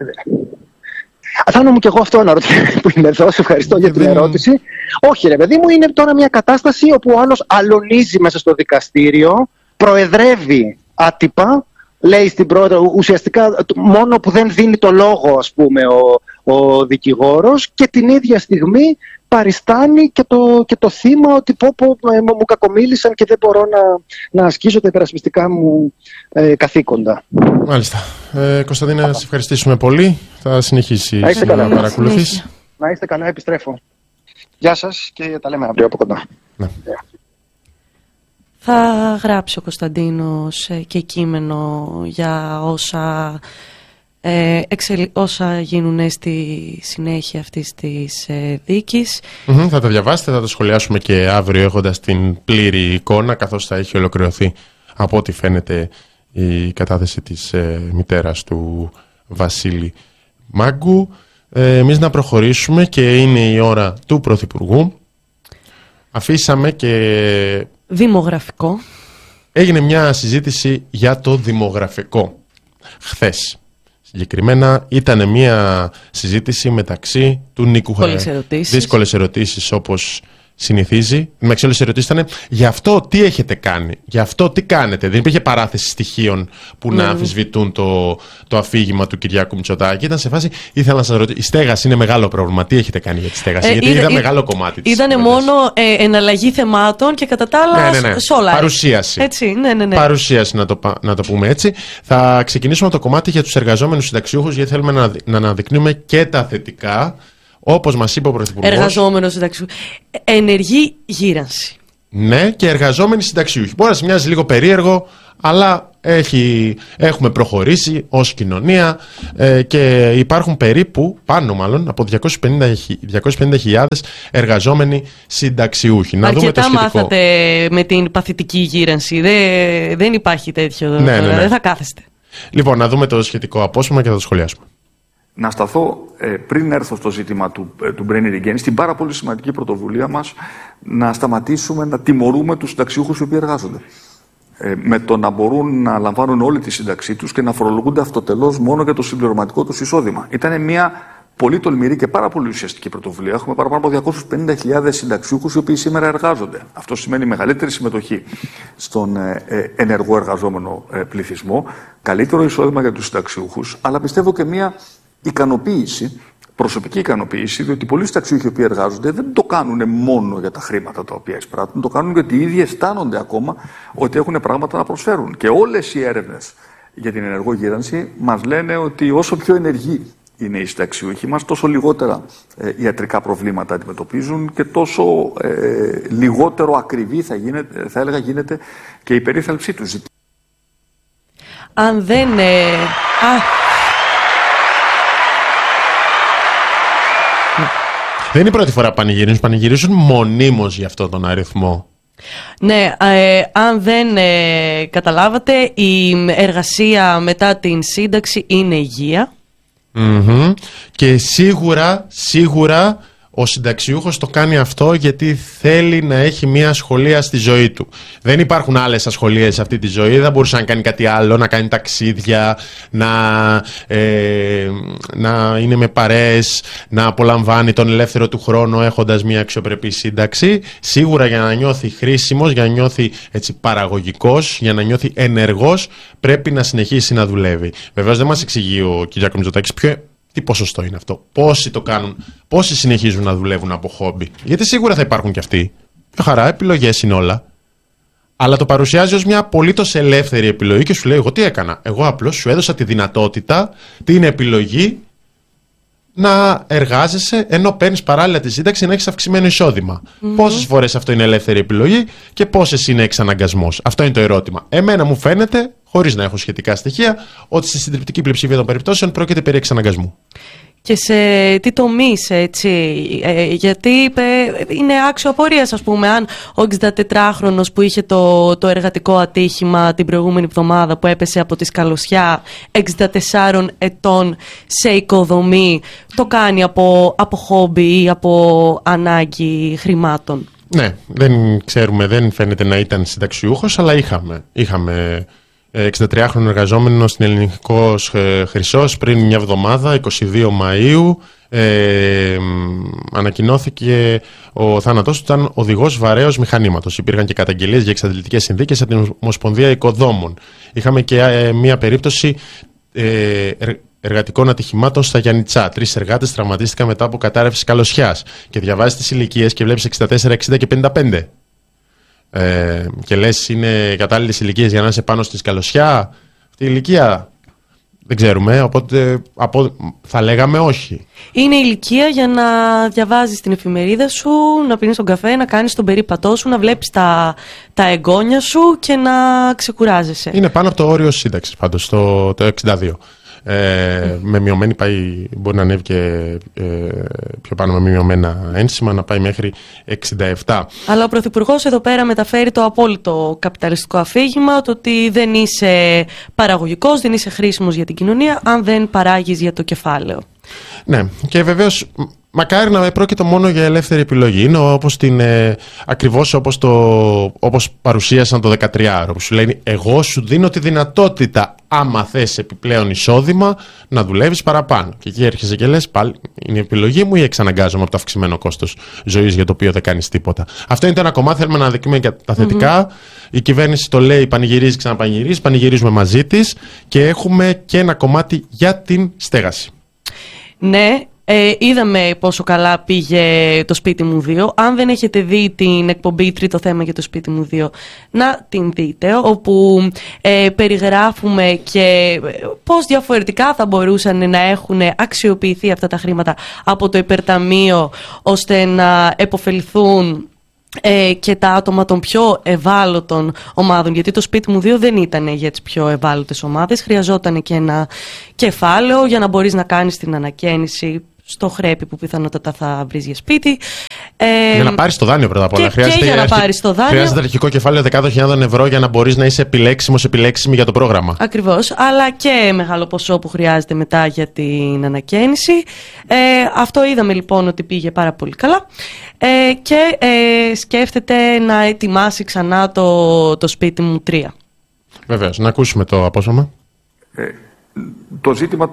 Θα μου και εγώ αυτό να ρωτήσω που είμαι εδώ. Σε ευχαριστώ για την ερώτηση. Όχι, ρε παιδί μου, είναι τώρα μια κατάσταση όπου ο άλλος αλωνίζει μέσα στο δικαστήριο, προεδρεύει άτυπα, λέει στην πρόεδρο, ουσιαστικά μόνο που δεν δίνει το λόγο, ας πούμε, ο δικηγόρος, και την ίδια στιγμή παριστάνει και το θύμα ότι μου κακομίλησαν και δεν μπορώ να ασκήσω τα υπερασπιστικά μου καθήκοντα. Μάλιστα. Κωνσταντίνα, να σε ευχαριστήσουμε πολύ. Θα συνεχίσεις να παρακολουθείς. Να είστε καλά, επιστρέφω. Γεια σας και τα λέμε αύριο από κοντά. Ναι. Θα γράψει ο Κωνσταντίνος και κείμενο για όσα γίνουν στη συνέχεια αυτής της δίκης. Θα τα διαβάσετε, θα τα σχολιάσουμε και αύριο έχοντας την πλήρη εικόνα, καθώς θα έχει ολοκληρωθεί από ό,τι φαίνεται η κατάθεση της μητέρας του Βασίλη Μάγκου. Εμείς να προχωρήσουμε και είναι η ώρα του Πρωθυπουργού. Αφήσαμε και... Δημογραφικό. Έγινε μια συζήτηση για το δημογραφικό χθες. Συγκεκριμένα ήταν μια συζήτηση μεταξύ του Νίκου. Δύσκολες ερωτήσεις. Δύσκολες ερωτήσεις, όπως συνηθίζει. Με όλες οι ερωτήσεις ήταν για αυτό τι έχετε κάνει, για αυτό τι κάνετε. Δεν υπήρχε παράθεση στοιχείων που να αμφισβητούν το αφήγημα του Κυριάκου Μητσοτάκη. Ήταν σε φάση, ήθελα να σας ρωτήσω, η στέγαση είναι μεγάλο πρόβλημα. Τι έχετε κάνει για τη στέγαση, γιατί είδα μεγάλο κομμάτι της. Ήταν μόνο εναλλαγή θεμάτων και κατά τα άλλα σόλα. Παρουσίαση. Έτσι, ναι. Παρουσίαση, να το πούμε έτσι. Θα ξεκινήσουμε από το κομμάτι για τους εργαζόμενους συνταξιούχους, γιατί θέλουμε να αναδεικνύουμε και τα θετικά. Όπως μας είπε ο Πρωθυπουργός. Εργαζόμενος συνταξιούχος. Ενεργή γύρανση. Ναι, και εργαζόμενοι συνταξιούχοι. Μπορεί να σε μοιάζει λίγο περίεργο, αλλά έχουμε προχωρήσει ως κοινωνία και υπάρχουν περίπου, πάνω μάλλον, από 250.000 εργαζόμενοι συνταξιούχοι. Να δούμε το σχετικό. Μάθατε με την παθητική γύρανση. Δεν υπάρχει τέτοιο. Ναι. Δεν θα κάθεστε. Λοιπόν, να δούμε το σχετικό απόσπασμα και θα το σχολιάσουμε. Να σταθώ πριν έρθω στο ζήτημα του Brain Regain, στην πάρα πολύ σημαντική πρωτοβουλία μας να σταματήσουμε να τιμωρούμε τους συνταξιούχους οι οποίοι εργάζονται. Με το να μπορούν να λαμβάνουν όλη τη σύνταξή τους και να φορολογούνται αυτοτελώς μόνο για το συμπληρωματικό τους εισόδημα. Ήταν μια πολύ τολμηρή και πάρα πολύ ουσιαστική πρωτοβουλία. Έχουμε παραπάνω από 250.000 συνταξιούχους οι οποίοι σήμερα εργάζονται. Αυτό σημαίνει μεγαλύτερη συμμετοχή στον ενεργό εργαζόμενο πληθυσμό, καλύτερο εισόδημα για τους συνταξιούχους, αλλά πιστεύω και μια ικανοποίηση, προσωπική ικανοποίηση, διότι πολλοί συνταξιούχοι που εργάζονται δεν το κάνουν μόνο για τα χρήματα τα οποία εισπράττουν, το κάνουν γιατί οι ίδιοι αισθάνονται ακόμα ότι έχουν πράγματα να προσφέρουν. Και όλες οι έρευνες για την ενεργό γύρανση μας λένε ότι όσο πιο ενεργοί είναι οι συνταξιούχοι μας, τόσο λιγότερα ιατρικά προβλήματα αντιμετωπίζουν και τόσο λιγότερο ακριβή θα έλεγα γίνεται και η περίθαλψή τους. Αν δεν... Δεν είναι η πρώτη φορά που πανηγυρίζουν μονίμως για αυτόν τον αριθμό. Ναι, αν δεν καταλάβατε, η εργασία μετά την σύνταξη είναι υγεία. Και σίγουρα ο συνταξιούχος το κάνει αυτό γιατί θέλει να έχει μια ασχολία στη ζωή του. Δεν υπάρχουν άλλες ασχολίες σε αυτή τη ζωή. Δεν μπορούσε να κάνει κάτι άλλο, να κάνει ταξίδια, να είναι με παρέες, να απολαμβάνει τον ελεύθερο του χρόνο έχοντας μια αξιοπρεπή σύνταξη. Σίγουρα για να νιώθει χρήσιμος, για να νιώθει έτσι παραγωγικός, για να νιώθει ενεργός, πρέπει να συνεχίσει να δουλεύει. Βεβαίως δεν μας εξηγεί ο κ. Μητσοτάκης τι ποσοστό είναι αυτό, πόσοι το κάνουν, πόσοι συνεχίζουν να δουλεύουν από χόμπι. Γιατί σίγουρα θα υπάρχουν και αυτοί. Μια χαρά, επιλογές είναι όλα. Αλλά το παρουσιάζει ως μια απολύτως ελεύθερη επιλογή και σου λέει: εγώ τι έκανα. Εγώ απλώς σου έδωσα τη δυνατότητα, την επιλογή να εργάζεσαι ενώ παίρνεις παράλληλα τη σύνταξη να έχεις αυξημένο εισόδημα. Πόσες φορές αυτό είναι ελεύθερη επιλογή και πόσες είναι εξαναγκασμός. Αυτό είναι το ερώτημα. Εμένα μου φαίνεται, χωρίς να έχω σχετικά στοιχεία, ότι στη συντριπτική πλειοψηφία των περιπτώσεων πρόκειται περί εξαναγκασμού. Και σε τι τομείς, έτσι, γιατί είναι άξιο απορίας, ας πούμε, αν ο 64χρονος που είχε το εργατικό ατύχημα την προηγούμενη εβδομάδα που έπεσε από τη σκαλωσιά 64 ετών σε οικοδομή, το κάνει από χόμπι ή από ανάγκη χρημάτων. Ναι, δεν ξέρουμε, δεν φαίνεται να ήταν συνταξιούχος, αλλά είχαμε 63χρονο εργαζόμενο στην Ελληνικός Χρυσός πριν μια εβδομάδα, 22 Μαΐου, ανακοινώθηκε ο θάνατός του, ήταν οδηγός βαρέως μηχανήματος. Υπήρχαν και καταγγελίες για εξαντλητικές συνθήκες από την Ομοσπονδία Οικοδόμων. Είχαμε και μια περίπτωση εργατικών ατυχημάτων στα Γιαννιτσά. 3 εργάτες τραυματίστηκαν μετά από κατάρρευση σκαλωσιάς. Και διαβάζεις τις ηλικίες και βλέπεις 64, 60 και 55. Και λες είναι κατάλληλες ηλικίες για να είσαι πάνω στη σκαλωσιά. Αυτή η ηλικία δεν ξέρουμε, οπότε θα λέγαμε όχι. Είναι ηλικία για να διαβάζεις την εφημερίδα σου, να πίνεις τον καφέ, να κάνεις τον περίπατό σου, να βλέπεις τα εγγόνια σου και να ξεκουράζεσαι. Είναι πάνω από το όριο σύνταξης πάντως, το 62. Με μειωμένη μπορεί να ανέβει και πιο πάνω με μειωμένα ένσημα, να πάει μέχρι 67. Αλλά ο Πρωθυπουργός εδώ πέρα μεταφέρει το απόλυτο καπιταλιστικό αφήγημα, το ότι δεν είσαι παραγωγικός, δεν είσαι χρήσιμος για την κοινωνία αν δεν παράγεις για το κεφάλαιο. Ναι, και βεβαίως Μακάρι να πρόκειται μόνο για ελεύθερη επιλογή. Είναι ακριβώς όπως παρουσίασαν το 13ωρο, που σου λένε εγώ σου δίνω τη δυνατότητα, άμα θες επιπλέον εισόδημα, να δουλεύεις παραπάνω. Και εκεί έρχεσαι και λες πάλι είναι η επιλογή μου ή εξαναγκάζομαι από το αυξημένο κόστος ζωής για το οποίο δεν κάνεις τίποτα. Αυτό είναι το ένα κομμάτι, θέλουμε να δείξουμε και τα θετικά. Η κυβέρνηση το λέει, πανηγυρίζει, ξαναπανηγυρίζει, πανηγυρίζουμε μαζί της και έχουμε και ένα κομμάτι για την στέγαση. Ναι. Είδαμε πόσο καλά πήγε το Σπίτι μου 2. Αν δεν έχετε δει την εκπομπή Τρίτο Θέμα για το Σπίτι μου 2, να την δείτε, όπου περιγράφουμε και πώς διαφορετικά θα μπορούσαν να έχουν αξιοποιηθεί αυτά τα χρήματα από το υπερταμείο, ώστε να επωφεληθούν και τα άτομα των πιο ευάλωτων ομάδων, γιατί το Σπίτι μου 2 δεν ήταν για τις πιο ευάλωτες ομάδες. Χρειαζόταν και ένα κεφάλαιο για να μπορείς να κάνεις την ανακαίνιση στο χρέπι που πιθανότατα θα βρεις για σπίτι. Για να πάρεις το δάνειο πρώτα απ' όλα. Χρειάζεται αρχικό κεφάλαιο 10.000 ευρώ για να μπορείς να είσαι επιλέξιμη για το πρόγραμμα. Ακριβώς, αλλά και μεγάλο ποσό που χρειάζεται μετά για την ανακαίνιση. Αυτό είδαμε λοιπόν ότι πήγε πάρα πολύ καλά. Και σκέφτεται να ετοιμάσει ξανά το Σπίτι μου 3. Βεβαίως, να ακούσουμε το απόσπασμα. Το ζήτημα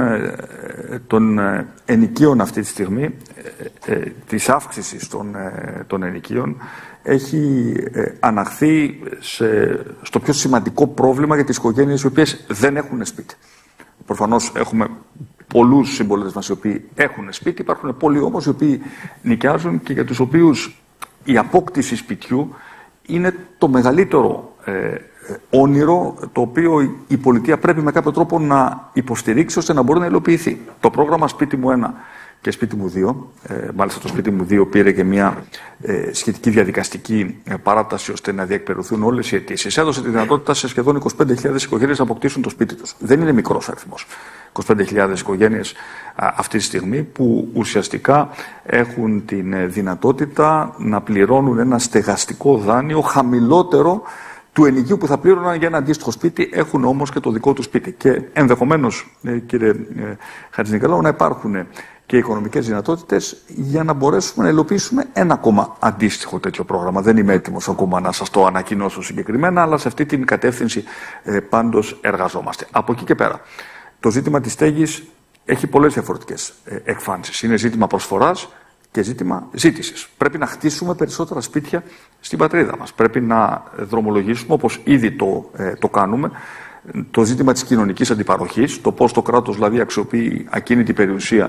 των ενοικίων αυτή τη στιγμή, της αύξησης των ενοικίων, έχει αναχθεί στο πιο σημαντικό πρόβλημα για τις οικογένειες οι οποίες δεν έχουν σπίτι. Προφανώς έχουμε πολλούς συμπολίτες μας οι οποίοι έχουν σπίτι, υπάρχουν πολλοί όμως οι οποίοι νοικιάζουν και για τους οποίους η απόκτηση σπιτιού είναι το μεγαλύτερο όνειρο, το οποίο η πολιτεία πρέπει με κάποιο τρόπο να υποστηρίξει ώστε να μπορεί να υλοποιηθεί. Το πρόγραμμα Σπίτι μου 1 και Σπίτι μου 2, μάλιστα το Σπίτι μου 2 πήρε και μια σχετική διαδικαστική παράταση ώστε να διεκπαιρεωθούν όλες οι αιτήσεις. Έδωσε τη δυνατότητα σε σχεδόν 25.000 οικογένειες να αποκτήσουν το σπίτι τους. Δεν είναι μικρός αριθμός. 25.000 οικογένειες αυτή τη στιγμή που ουσιαστικά έχουν την δυνατότητα να πληρώνουν ένα στεγαστικό δάνειο χαμηλότερο του ενοικίου που θα πλήρωναν για ένα αντίστοιχο σπίτι, έχουν όμως και το δικό του σπίτι. Και ενδεχομένως, κύριε Χατζηνικολάου, να υπάρχουν και οικονομικές δυνατότητες για να μπορέσουμε να υλοποιήσουμε ένα ακόμα αντίστοιχο τέτοιο πρόγραμμα. Δεν είμαι έτοιμος ακόμα να σας το ανακοινώσω συγκεκριμένα, αλλά σε αυτή την κατεύθυνση πάντως εργαζόμαστε. Από εκεί και πέρα, το ζήτημα της στέγης έχει πολλές διαφορετικές εκφάνσεις. Είναι ζήτημα προσφοράς και ζήτημα ζήτησης. Πρέπει να χτίσουμε περισσότερα σπίτια στην πατρίδα μας. Πρέπει να δρομολογήσουμε, όπως ήδη το κάνουμε, το ζήτημα της κοινωνικής αντιπαροχής, το πώς το κράτος δηλαδή αξιοποιεί ακίνητη περιουσία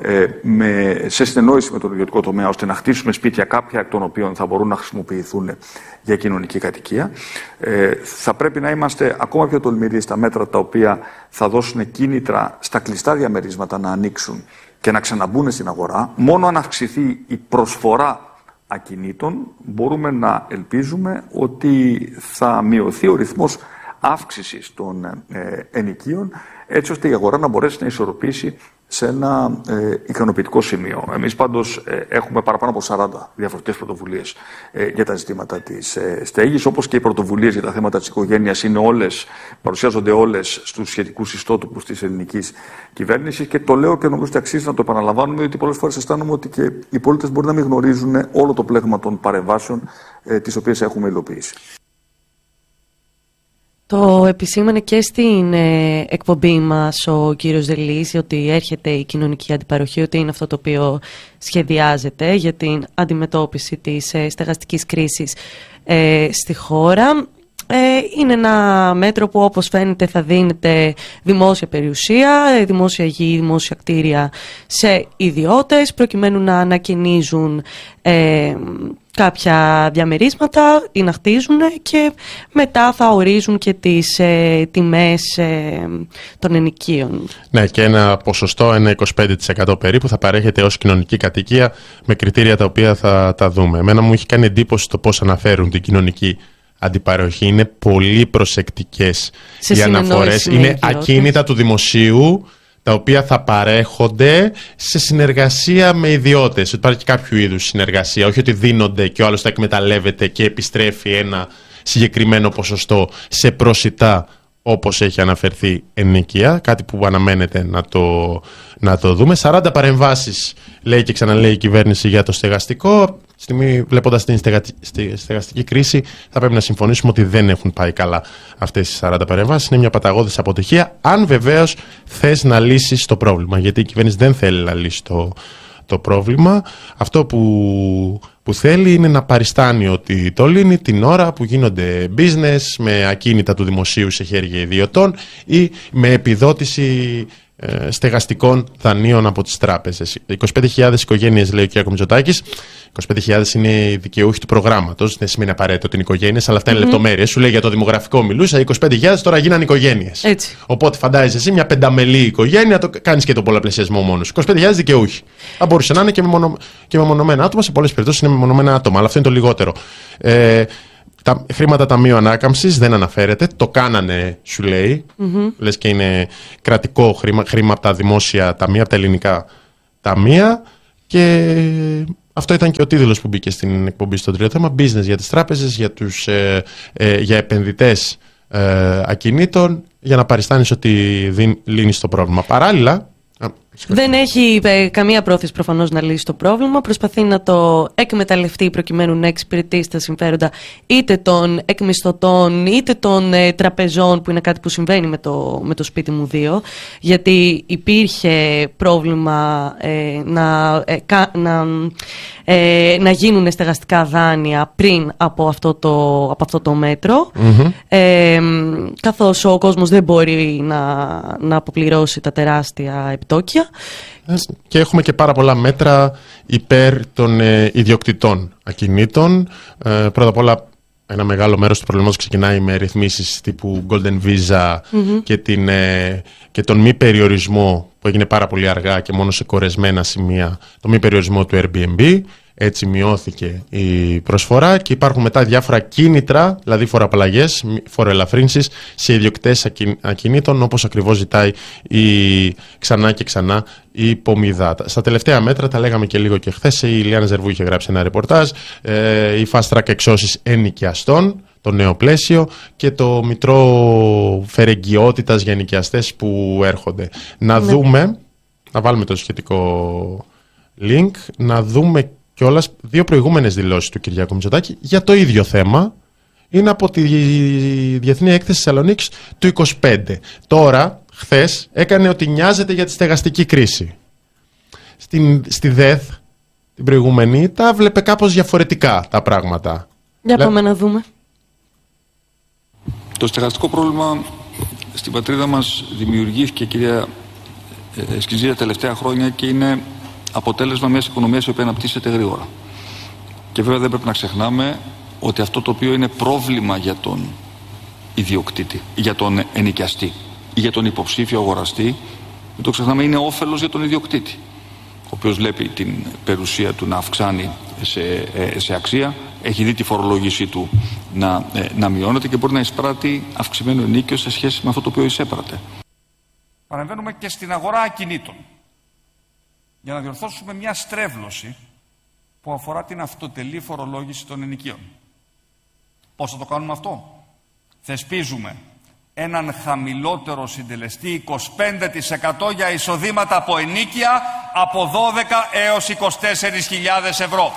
σε συνεννόηση με τον ιδιωτικό τομέα, ώστε να χτίσουμε σπίτια, κάποια εκ των οποίων θα μπορούν να χρησιμοποιηθούν για κοινωνική κατοικία. Θα πρέπει να είμαστε ακόμα πιο τολμηροί στα μέτρα τα οποία θα δώσουν κίνητρα στα κλειστά διαμερίσματα να ανοίξουν και να ξαναμπούν στην αγορά. Μόνο αν αυξηθεί η προσφορά ακινήτων μπορούμε να ελπίζουμε ότι θα μειωθεί ο ρυθμός αύξησης των ενοικίων, έτσι ώστε η αγορά να μπορέσει να ισορροπήσει σε ένα ικανοποιητικό σημείο. Εμείς πάντως έχουμε παραπάνω από 40 διαφορετικές πρωτοβουλίες για τα ζητήματα της στέγης, όπως και οι πρωτοβουλίες για τα θέματα της οικογένειας παρουσιάζονται όλες στους σχετικούς ιστότοπους της ελληνικής κυβέρνησης, και το λέω και νομίζω ότι αξίζει να το επαναλαμβάνουμε, γιατί πολλές φορές αισθάνομαι ότι και οι πολίτες μπορεί να μην γνωρίζουν όλο το πλέγμα των παρεμβάσεων τις οποίες έχουμε υλοποιήσει. Το επισήμανε και στην εκπομπή μας ο κύριος Δελής, ότι έρχεται η κοινωνική αντιπαροχή, ότι είναι αυτό το οποίο σχεδιάζεται για την αντιμετώπιση της στεγαστικής κρίσης στη χώρα. Είναι ένα μέτρο που, όπως φαίνεται, θα δίνεται δημόσια περιουσία, δημόσια γη, δημόσια κτίρια σε ιδιώτες, προκειμένου να ανακαινίζουν κάποια διαμερίσματα ή να χτίζουν, και μετά θα ορίζουν και τις τιμές των ενοικίων. Ναι, και ένα ποσοστό, ένα 25% περίπου, θα παρέχεται ως κοινωνική κατοικία με κριτήρια τα οποία θα τα δούμε. Εμένα μου έχει κάνει εντύπωση το πώς αναφέρουν την κοινωνική αντιπαροχή. Είναι πολύ προσεκτικές οι αναφορές. Είναι ακίνητα του δημοσίου, τα οποία θα παρέχονται σε συνεργασία με ιδιώτες. Υπάρχει κάποιο είδους συνεργασία, όχι ότι δίνονται και ο άλλος τα εκμεταλλεύεται και επιστρέφει ένα συγκεκριμένο ποσοστό σε προσιτά όπως έχει αναφερθεί ενοικία, κάτι που αναμένεται να το δούμε. 40 παρεμβάσεις λέει και ξαναλέει η κυβέρνηση για το στεγαστικό. Στιγμή, βλέποντας την στεγαστική κρίση, θα πρέπει να συμφωνήσουμε ότι δεν έχουν πάει καλά αυτές οι 40 παρεμβάσεις. Είναι μια παταγώδης αποτυχία, αν βεβαίως θες να λύσεις το πρόβλημα, γιατί η κυβέρνηση δεν θέλει να λύσει το πρόβλημα. Αυτό που θέλει είναι να παριστάνει ότι το λύνει την ώρα που γίνονται business με ακίνητα του δημοσίου σε χέρια ιδιωτών ή με επιδότηση στεγαστικών δανείων από τις τράπεζες. 25.000 οικογένειες, λέει ο κ. Μητσοτάκης. 25.000 είναι οι δικαιούχοι του προγράμματος. Δεν σημαίνει απαραίτητο την οικογένειες, αλλά αυτά είναι λεπτομέρειες. Σου λέει για το δημογραφικό μιλούσα. 25.000 τώρα γίνανε οικογένειες. Έτσι. Οπότε φαντάζεσαι εσύ μια πενταμελή οικογένεια, το κάνεις και τον πολλαπλασιασμό μόνος. 25.000 δικαιούχοι. Θα μπορούσε να είναι και μεμονωμένα άτομα. Σε πολλές περιπτώσεις είναι μεμονωμένα άτομα, αλλά αυτό είναι το λιγότερο. Τα χρήματα Ταμείου Ανάκαμψης δεν αναφέρεται. Το κάνανε, σου λέει. Λες και είναι κρατικό χρήμα από τα δημόσια ταμεία, από τα ελληνικά ταμεία. Και αυτό ήταν και ο τίτλος που μπήκε στην εκπομπή στο τρίτο θέμα. Business για τις τράπεζες, για επενδυτές ακινήτων, για να παριστάνεις ότι λύνεις το πρόβλημα. Παράλληλα, δεν έχει καμία πρόθεση προφανώς να λύσει το πρόβλημα. Προσπαθεί να το εκμεταλλευτεί προκειμένου να εξυπηρετήσει στα συμφέροντα είτε των εκμισθωτών είτε των τραπεζών, που είναι κάτι που συμβαίνει με το σπίτι μου 2. Γιατί υπήρχε πρόβλημα να γίνουν στεγαστικά δάνεια πριν από αυτό το μέτρο. Καθώς ο κόσμος δεν μπορεί να αποπληρώσει τα τεράστια επιτόκια. Και έχουμε και πάρα πολλά μέτρα υπέρ των ιδιοκτητών ακινήτων. Πρώτα απ' όλα, ένα μεγάλο μέρος του προβλήματος ξεκινάει με ρυθμίσεις τύπου Golden Visa και τον μη περιορισμό, που έγινε πάρα πολύ αργά και μόνο σε κορεσμένα σημεία, το μη περιορισμό του Airbnb. Έτσι μειώθηκε η προσφορά και υπάρχουν μετά διάφορα κίνητρα, δηλαδή φοροαπαλλαγές, φοροελαφρύνσεις σε ιδιοκτητές ακινήτων, όπως ακριβώς ζητάει ξανά και ξανά η Πομιδά. Στα τελευταία μέτρα, τα λέγαμε και λίγο και χθες, η Ηλιάνα Ζερβού είχε γράψει ένα ρεπορτάζ, η fast track εξώσεις ενοικιαστών, το νέο πλαίσιο, και το μητρό φερεγγιότητας για ενοικιαστές που έρχονται. Να δούμε, να βάλουμε το σχετικό link, να δούμε κιόλας 2 προηγούμενες δηλώσεις του Κυριάκου Μητσοτάκη για το ίδιο θέμα. Είναι από τη Διεθνή Έκθεση Θεσσαλονίκης του 25. Τώρα, χθες, έκανε ότι νοιάζεται για τη στεγαστική κρίση. Στη ΔΕΘ, την προηγούμενη, τα βλέπε κάπως διαφορετικά τα πράγματα. Για πάμε να δούμε. Το στεγαστικό πρόβλημα στην πατρίδα μας δημιουργήθηκε, κυρία Σκυζή, τα τελευταία χρόνια και είναι αποτέλεσμα μιας οικονομίας η οποία αναπτύσσεται γρήγορα. Και βέβαια δεν πρέπει να ξεχνάμε ότι αυτό το οποίο είναι πρόβλημα για τον ιδιοκτήτη, για τον ενοικιαστή ή για τον υποψήφιο αγοραστή, δεν το ξεχνάμε, είναι όφελος για τον ιδιοκτήτη, ο οποίος βλέπει την περιουσία του να αυξάνει σε αξία, έχει δει τη φορολόγησή του να μειώνεται και μπορεί να εισπράττει αυξημένο ενίκιο σε σχέση με αυτό το οποίο εισέπρατε. Παρεμβαίνουμε και στην αγορά ακινήτων για να διορθώσουμε μια στρέβλωση που αφορά την αυτοτελή φορολόγηση των ενοικίων. Πώς θα το κάνουμε αυτό? Θεσπίζουμε έναν χαμηλότερο συντελεστή 25% για εισοδήματα από ενίκια από 12 έως 24.000 ευρώ.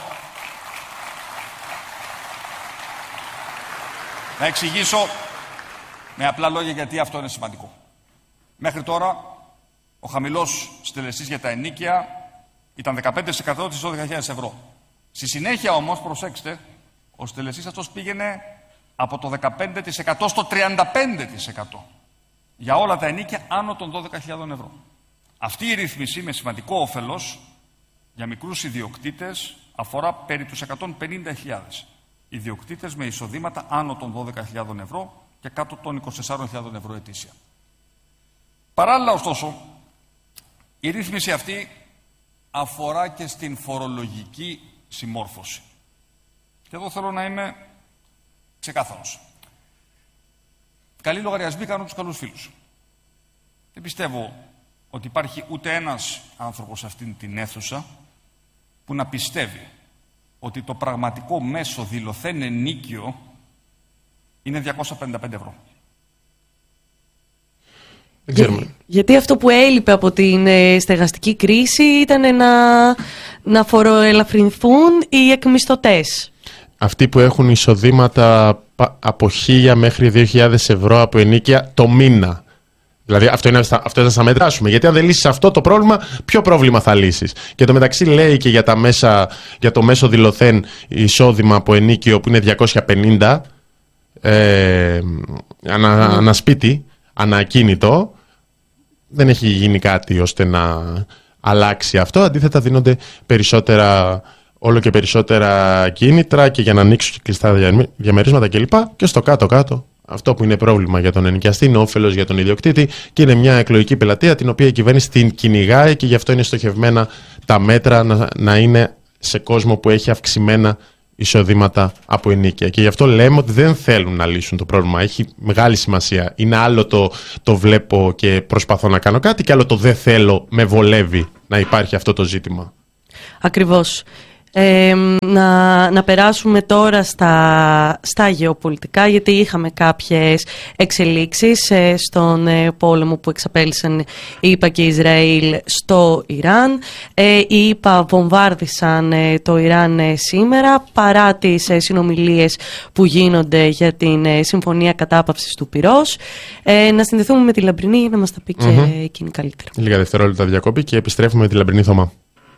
Να εξηγήσω με απλά λόγια γιατί αυτό είναι σημαντικό. Μέχρι τώρα ο χαμηλός συντελεστής για τα ενίκια ήταν 15% της 12.000 ευρώ. Στη συνέχεια όμως, προσέξτε, ο συντελεστής αυτός πήγαινε από το 15% στο 35% για όλα τα ενίκια άνω των 12.000 ευρώ. Αυτή η ρύθμιση με σημαντικό όφελος για μικρούς ιδιοκτήτες αφορά περί τους 150.000 ιδιοκτήτες με εισοδήματα άνω των 12.000 ευρώ και κάτω των 24.000 ευρώ ετήσια. Παράλληλα, ωστόσο, η ρύθμιση αυτή αφορά και στην φορολογική συμμόρφωση. Και εδώ θέλω να είμαι ξεκάθαρος. Καλοί λογαριασμοί κάνουν τους καλούς φίλους. Δεν πιστεύω ότι υπάρχει ούτε ένας άνθρωπος σε αυτήν την αίθουσα που να πιστεύει ότι το πραγματικό μέσο δηλωθέν ενίκιο είναι 255 ευρώ. Γιατί αυτό που έλειπε από την στεγαστική κρίση ήταν να φοροελαφρυνθούν οι εκμισθωτές. Αυτοί που έχουν εισοδήματα από 1.000 μέχρι 2.000 ευρώ από ενοίκια το μήνα. Δηλαδή αυτό είναι να μετράσουμε. Γιατί αν δεν λύσεις αυτό το πρόβλημα, ποιο πρόβλημα θα λύσεις? Και το μεταξύ λέει και για το μέσο δηλωθέν εισόδημα από ενοίκιο που είναι 250 ανά σπίτι, ανά ακίνητο. Δεν έχει γίνει κάτι ώστε να αλλάξει αυτό. Αντίθετα δίνονται όλο και περισσότερα κίνητρα και για να ανοίξουν και κλειστά διαμερίσματα κλπ. Και στο κάτω-κάτω αυτό που είναι πρόβλημα για τον ενοικιαστή είναι όφελος για τον ιδιοκτήτη και είναι μια εκλογική πελατεία την οποία η κυβέρνηση την κυνηγάει και γι' αυτό είναι στοχευμένα τα μέτρα να είναι σε κόσμο που έχει αυξημένα εισοδήματα από ενοίκια. Και γι' αυτό λέμε ότι δεν θέλουν να λύσουν το πρόβλημα. Έχει μεγάλη σημασία. Είναι άλλο το βλέπω και προσπαθώ να κάνω κάτι και άλλο το δεν θέλω, με βολεύει να υπάρχει αυτό το ζήτημα. Ακριβώς. Να περάσουμε τώρα στα γεωπολιτικά, γιατί είχαμε κάποιες εξελίξεις στον πόλεμο που εξαπέλυσαν η ΗΠΑ και η Ισραήλ στο Ιράν. Οι ΗΠΑ βομβάρδισαν το Ιράν σήμερα παρά τις συνομιλίες που γίνονται για την συμφωνία κατάπαυσης του πυρός. Να συνδεθούμε με τη Λαμπρινή να μας τα πει και εκείνη καλύτερα. Λίγα δευτερόλεπτα διακόπη και επιστρέφουμε με τη Λαμπρινή Θωμά.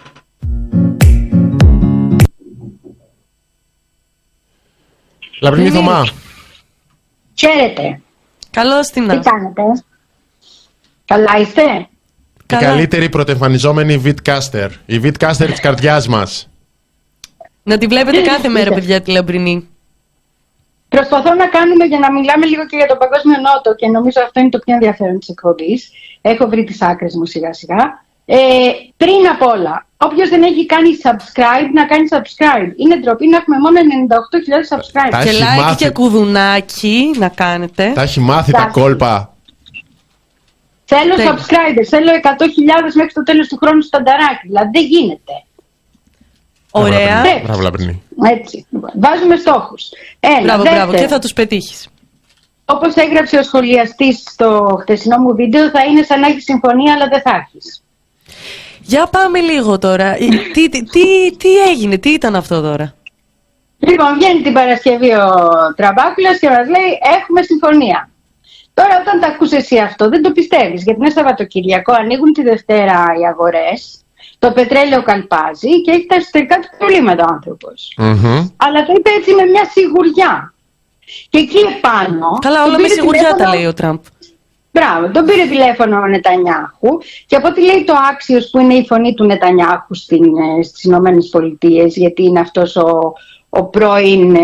Λαμπρινή Θωμά. Χαίρετε. Καλώς την Τι κάνετε? Καλά είστε? Η καλύτερη πρωτεμφανιζόμενη βιτκάστερ. Η βιτκάστερ της καρδιάς μας. Να τη βλέπετε κάθε μέρα, παιδιά, τη Λαμπρινή. Προσπαθώ να κάνουμε για να μιλάμε λίγο και για τον Παγκόσμιο Νότο και νομίζω αυτό είναι το πιο ενδιαφέρον της εκπομπής. Έχω βρει τις άκρες μου σιγά σιγά. Πριν απ' όλα, όποιος δεν έχει κάνει subscribe, να κάνει subscribe. Είναι ντροπή να έχουμε μόνο 98.000 subscribe. Και like και κουδουνάκι να κάνετε. Τα έχει μάθει τα κόλπα. Θέλω subscribers, θέλω 100.000 μέχρι το τέλος του χρόνου στο ανταράκι. Δηλαδή δεν γίνεται. Ωραία. Μπράβο, Λαμπρινή. Έτσι. Βάζουμε στόχους. Μπράβο. Και θα τους πετύχεις. Όπως έγραψε ο σχολιαστής στο χτεσινό μου βίντεο, θα είναι σαν να έχεις συμφωνία, αλλά δεν θα έχεις. Για πάμε λίγο τώρα. Τι έγινε, τι ήταν αυτό τώρα? Λοιπόν, βγαίνει την Παρασκευή ο Τραμπάκουλας και μας λέει έχουμε συμφωνία. Τώρα όταν τα ακούς εσύ αυτό δεν το πιστεύεις, γιατί είναι Σαββατοκυριακό, ανοίγουν τη Δευτέρα οι αγορές, το πετρέλαιο καλπάζει και έχει τα εσωτερικά του προβλήματα ο άνθρωπος. Αλλά το είπε έτσι με μια σιγουριά. Και εκεί επάνω... Καλά, όλα με σιγουριά τα λέει ο Τραμπ. Μπράβο, τον πήρε τηλέφωνο ο Νετανιάχου και από ό,τι λέει το Άξιος που είναι η φωνή του Νετανιάχου στις Ηνωμένες Πολιτείες, γιατί είναι αυτός ο πρώην 8200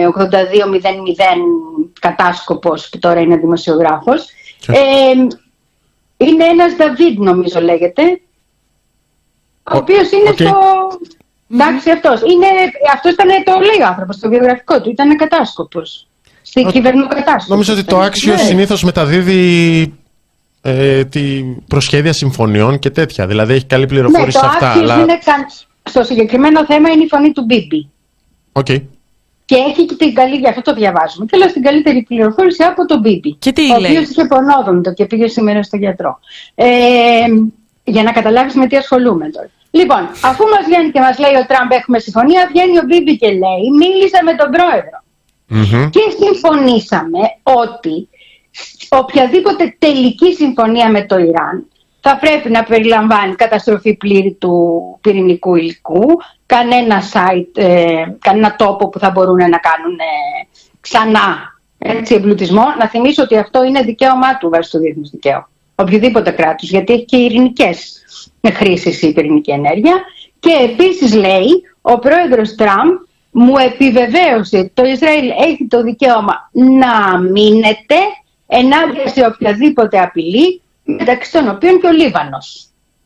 κατάσκοπος που τώρα είναι δημοσιογράφος, είναι ένας Δαβίδ νομίζω λέγεται, ο οποίος είναι στο... Εντάξει, αυτός ήταν, το λέει ο άνθρωπος, στο βιογραφικό του, ήταν κατάσκοπος. Στην κυβερνοκατάσταση. Νομίζω ότι το Άξιο συνήθως μεταδίδει τη προσχέδια συμφωνιών και τέτοια. Δηλαδή έχει καλή πληροφόρηση σε αυτά. Αλλά... Στο συγκεκριμένο θέμα είναι η φωνή του Μπίμπι. Και έχει και την καλή, γι' αυτό το διαβάζουμε. Θέλω την καλύτερη πληροφόρηση από τον Μπίμπι. Και τι ο οποίος είχε πονόδοντο και πήγε σήμερα στο γιατρό. Για να καταλάβεις με τι ασχολούμαι τώρα. Λοιπόν, αφού μας βγαίνει και μας λέει ο Τραμπ έχουμε συμφωνία, βγαίνει ο Μπίμπι και λέει μίλησα με τον πρόεδρο. Και συμφωνήσαμε ότι οποιαδήποτε τελική συμφωνία με το Ιράν θα πρέπει να περιλαμβάνει καταστροφή πλήρη του πυρηνικού υλικού, κανένα site, κανένα τόπο που θα μπορούν να κάνουν ξανά εμπλουτισμό. Να θυμίσω ότι αυτό είναι δικαίωμά του βάσει του διεθνούς δικαίου, οποιοδήποτε κράτους, γιατί έχει και ειρηνικές χρήσεις η πυρηνική ενέργεια. Και επίσης λέει ο πρόεδρος Τραμπ μου επιβεβαίωσε ότι το Ισραήλ έχει το δικαίωμα να μείνεται ενάντια σε οποιαδήποτε απειλή, μεταξύ των οποίων και ο Λίβανος.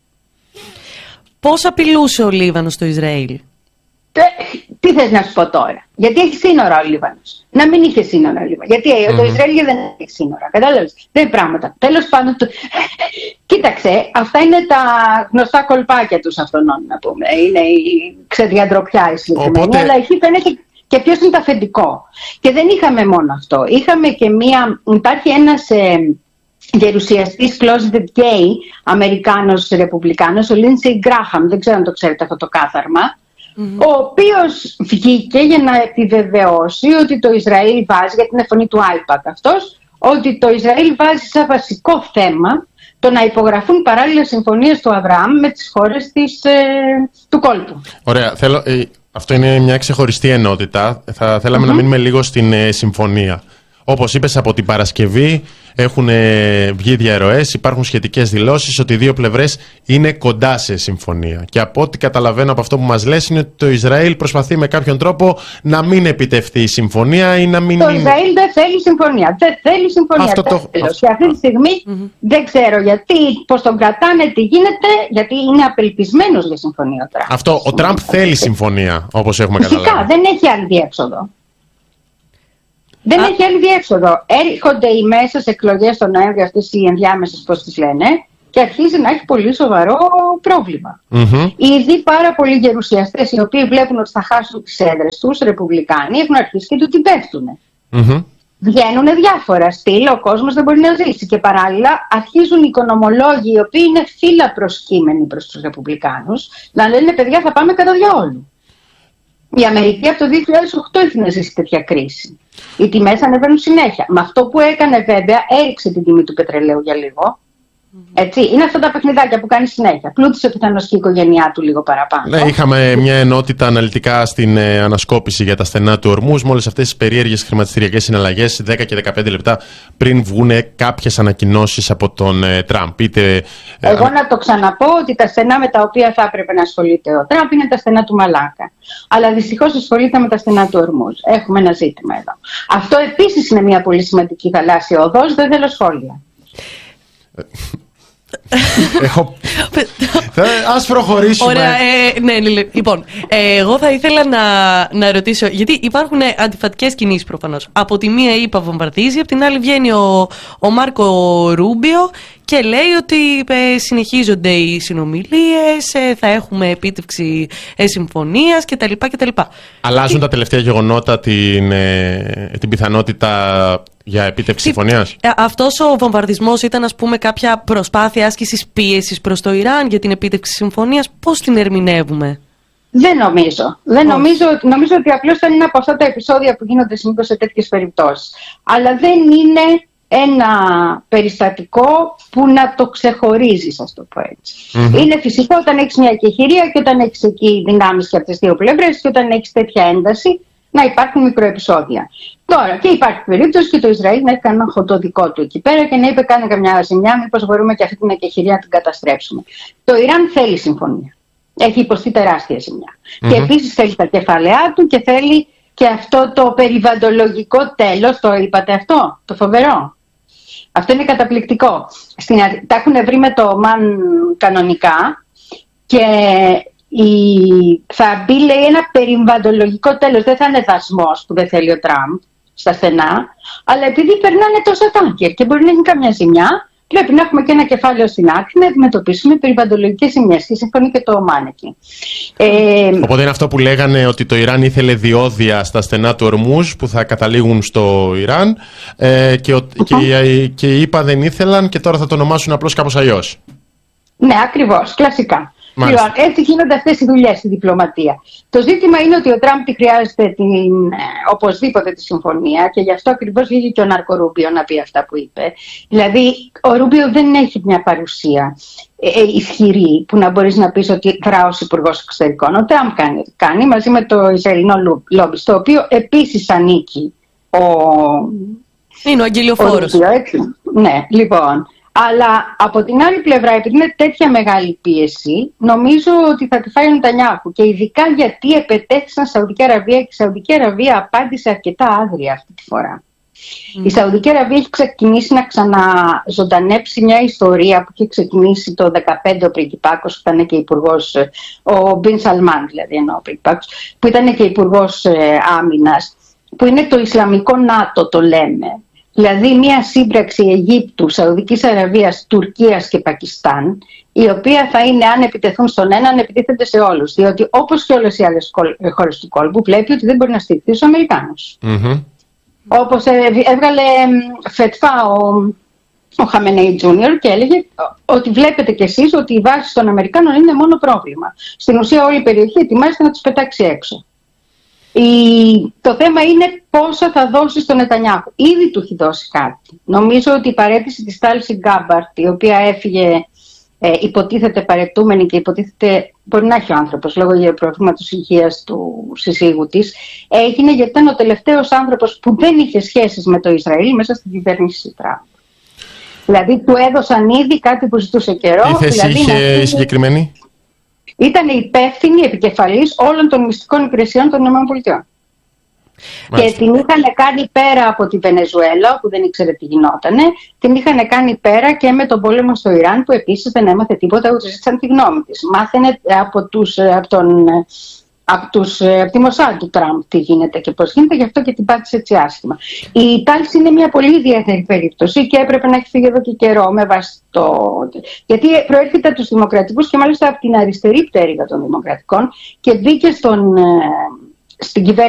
Πώς απειλούσε ο Λίβανος το Ισραήλ? Τι θες να σου πω τώρα? Γιατί έχει σύνορα ο Λίβανος. Να μην είχε σύνορα ο Λίβανος. Γιατί το Ισραήλ δεν έχει σύνορα. Κατάλαβες? Δεν είναι πράγματα. Τέλος πάντων, κοίταξε, αυτά είναι τα γνωστά κολπάκια τους αυτών, να πούμε. Είναι η ξεδιαντροπιά η συγκεκριμένη. Αλλά εκεί φαίνεται και ποιος είναι το αφεντικό. Και δεν είχαμε μόνο αυτό. Είχαμε και υπάρχει ένας γερουσιαστής closeted gay, Αμερικάνος Ρεπουμπλικάνος, ο Lindsey Graham, δεν ξέρω αν το ξέρετε αυτό το κάθαρμα, ο οποίος βγήκε για να επιβεβαιώσει ότι το Ισραήλ βάζει, γιατί είναι φωνή του iPad αυτός, ότι το Ισραήλ βάζει σαν βασικό θέμα το να υπογραφούν παράλληλα συμφωνίες του Αβραάμ με τις χώρες του κόλπου. Ωραία. Αυτό είναι μια ξεχωριστή ενότητα. Θα θέλαμε να μείνουμε λίγο στην συμφωνία. Όπως είπες, από την Παρασκευή έχουν βγει διαρροές, υπάρχουν σχετικές δηλώσεις ότι οι δύο πλευρές είναι κοντά σε συμφωνία. Και από ό,τι καταλαβαίνω από αυτό που μας λες είναι ότι το Ισραήλ προσπαθεί με κάποιον τρόπο να μην επιτευχθεί η συμφωνία ή να μην... Το Ισραήλ δεν θέλει συμφωνία. Δεν θέλει συμφωνία. Και αυτή τη στιγμή δεν ξέρω γιατί, πώς τον κρατάνε, τι γίνεται, γιατί είναι απελπισμένος για συμφωνία ο Τραμπ. Αυτό, ο Τραμπ θέλει συμφωνία, όπως έχουμε καταλάβει. Φυσικά, δεν έχει άλλη διέξοδο. Δεν έχει άλλη διέξοδο. Έρχονται οι μέσες εκλογές τον Νοέμβριο, αυτές οι ενδιάμεσες, πώς τις λένε, και αρχίζει να έχει πολύ σοβαρό πρόβλημα. Ήδη πάρα πολλοί γερουσιαστές, οι οποίοι βλέπουν ότι θα χάσουν τις έδρες τους, ρεπουμπλικάνοι, έχουν αρχίσει και του την πέφτουν. Βγαίνουν διάφορα στυλ, ο κόσμος δεν μπορεί να ζήσει. Και παράλληλα αρχίζουν οι οικονομολόγοι, οι οποίοι είναι φύλλα προσκύμενοι προς τους ρεπουμπλικάνους, να λένε: παιδιά, θα πάμε κατά διαόλου. Η Αμερική από το 2008 έχει να ζήσει τέτοια κρίση. Οι τιμές ανεβαίνουν συνέχεια. Με αυτό που έκανε βέβαια, έριξε την τιμή του πετρελαίου για λίγο. Έτσι, είναι αυτά τα παιχνιδάκια που κάνει συνέχεια. Πλούτησε πιθανώς και η οικογένειά του λίγο παραπάνω. Ναι, είχαμε μια ενότητα αναλυτικά στην ανασκόπηση για τα στενά του Ορμούζ, με όλες αυτές τις περίεργες χρηματιστηριακές συναλλαγές 10 και 15 λεπτά πριν βγουν κάποιες ανακοινώσεις από τον Τραμπ. Εγώ να το ξαναπώ ότι τα στενά με τα οποία θα έπρεπε να ασχολείται ο Τραμπ είναι τα στενά του Μαλάκα. Αλλά δυστυχώς ασχολείται με τα στενά του Ορμούζ. Έχουμε ένα ζήτημα εδώ. Αυτό επίσης είναι μια πολύ σημαντική θαλάσσια οδός, δεν θέλω σχόλια. Ας προχωρήσουμε. Ωραία, ναι, λοιπόν, εγώ θα ήθελα να ρωτήσω, γιατί υπάρχουν αντιφατικές κινήσεις προφανώς. Από τη μία η ΗΠΑ βομβαρδίζει, από την άλλη βγαίνει ο Μάρκο Ρούμπιο και λέει ότι συνεχίζονται οι συνομιλίες, θα έχουμε επίτευξη συμφωνίας κτλ. Αλλάζουν τα τελευταία γεγονότα την πιθανότητα για επίτευξη συμφωνίας. Αυτός ο βομβαρδισμός ήταν, ας πούμε, κάποια προσπάθεια άσκησης πίεσης προς το Ιράν για την επίτευξη συμφωνίας. Πώς την ερμηνεύουμε? Δεν νομίζω. Νομίζω ότι απλώς ήταν ένα από αυτά τα επεισόδια που γίνονται συνήθως σε τέτοιες περιπτώσεις. Αλλά δεν είναι ένα περιστατικό που να το ξεχωρίζεις, ας το πω έτσι. Είναι φυσικό όταν έχεις μια εκεχηρία και όταν έχεις εκεί δυνάμεις και από τις δύο πλευρές και όταν έχεις τέτοια ένταση να υπάρχουν μικροεπισόδια. Τώρα, και υπάρχει περίπτωση και το Ισραήλ να έχει κανένα χοντό δικό του εκεί πέρα και να είπε: κάνει καμιά ζημιά, μήπως μπορούμε και αυτή την εκεχηρία να την καταστρέψουμε. Το Ιράν θέλει συμφωνία. Έχει υποστεί τεράστια ζημιά. Και επίσης θέλει τα κεφαλαία του και θέλει και αυτό το περιβαλλοντολογικό τέλος. Το είπατε αυτό, το φοβερό. Αυτό είναι καταπληκτικό. Τα έχουν βρει με το ΟΜΑΝ κανονικά και θα μπει, λέει, ένα περιβαλλοντολογικό τέλος. Δεν θα είναι δασμός που δεν θέλει ο Τραμπ στα στενά, αλλά επειδή περνάνε τόσα τάνκερ και μπορεί να γίνει καμιά ζημιά, πρέπει να έχουμε και ένα κεφάλαιο στην άκρη να αντιμετωπίσουμε περιβαλλοντολογικές ζημιές. Και συμφωνεί και το ΟΜΑΝ εκεί. Οπότε είναι αυτό που λέγανε ότι το Ιράν ήθελε διόδια στα στενά του Ορμούζ που θα καταλήγουν στο Ιράν και οι ΗΠΑ δεν ήθελαν και τώρα θα το ονομάσουν απλώς κάπως αλλιώς. Ναι, ακριβώς, κλασικά. Λοιπόν, έτσι γίνονται αυτές οι δουλειές στη διπλωματία. Το ζήτημα είναι ότι ο Τραμπ τη χρειάζεται οπωσδήποτε τη συμφωνία και γι' αυτό ακριβώς βγήκε και ο Μάρκο Ρούμπιο να πει αυτά που είπε. Δηλαδή, ο Ρούμπιο δεν έχει μια παρουσία ισχυρή που να μπορείς να πεις ότι δράος υπουργός εξωτερικών. Ο Τραμπ κάνει μαζί με το Ισραηλινό λόμπι, στο οποίο επίσης ανήκει είναι ο αγγελιοφόρος. Ναι, λοιπόν. Αλλά από την άλλη πλευρά, επειδή είναι τέτοια μεγάλη πίεση, νομίζω ότι θα τη φάει ο Νετανιάχου. Και ειδικά γιατί επετέθησαν Σαουδική Αραβία και η Σαουδική Αραβία απάντησε αρκετά άγρια αυτή τη φορά. Η Σαουδική Αραβία έχει ξεκινήσει να ξαναζωντανέψει μια ιστορία που είχε ξεκινήσει το 2015 ο πριγκιπάκος, που ήταν και υπουργός, ο Μπιν Σαλμάν δηλαδή, ο πριγκιπάκος, που ήταν και υπουργός άμυνας, που είναι το Ισλαμικό ΝΑΤΟ, το λέμε. Δηλαδή μια σύμπραξη Αιγύπτου, Σαουδικής Αραβίας, Τουρκίας και Πακιστάν, η οποία θα είναι, αν επιτεθούν στον έναν, επιτίθενται σε όλους. Διότι όπως και όλες οι άλλες χώρες του κόλπου, βλέπει ότι δεν μπορεί να στηριχθεί στους Αμερικάνους. Όπως έβγαλε φετφά ο Χαμενέι Τζούνιορ, και έλεγε ότι βλέπετε κι εσείς ότι οι βάσεις των Αμερικάνων είναι μόνο πρόβλημα. Στην ουσία όλη η περιοχή ετοιμάζεται να τους πετάξει έξω. Το θέμα είναι πόσα θα δώσει στον Νετανιάχου. Ήδη του έχει δώσει κάτι. Νομίζω ότι η παραίτηση της Τάλση Γκάμπαρτ, η οποία έφυγε υποτίθεται παρετούμενη και υποτίθεται μπορεί να έχει ο άνθρωπος λόγω για προβλήματος υγείας του συζύγου της, έγινε γιατί ήταν ο τελευταίος άνθρωπος που δεν είχε σχέσεις με το Ισραήλ μέσα στην κυβέρνηση Τραμπ. Δηλαδή του έδωσαν ήδη κάτι που ζητούσε καιρό. Τι θέση δηλαδή, είχε η συγκεκριμένη? Ήταν υπεύθυνη, επικεφαλής όλων των μυστικών υπηρεσιών των ΗΠΑ. Και την είχαν κάνει πέρα από τη Βενεζουέλα, που δεν ήξερε τι γινότανε, την είχαν κάνει πέρα και με τον πόλεμο στο Ιράν, που επίσης δεν έμαθε τίποτα, ούτε ζήτησαν τη γνώμη της. Μάθαινε από τη Μοσάντ του Τραμπ τι γίνεται και πώς γίνεται, γι' αυτό και την πάτησε έτσι άσχημα. Η Τάλση είναι μια πολύ ιδιαίτερη περίπτωση και έπρεπε να έχει φύγει εδώ και καιρό με βάση γιατί προέρχεται από τους Δημοκρατικούς και μάλιστα από την αριστερή πτέρυγα των Δημοκρατικών και μπήκε στην κυβέρνηση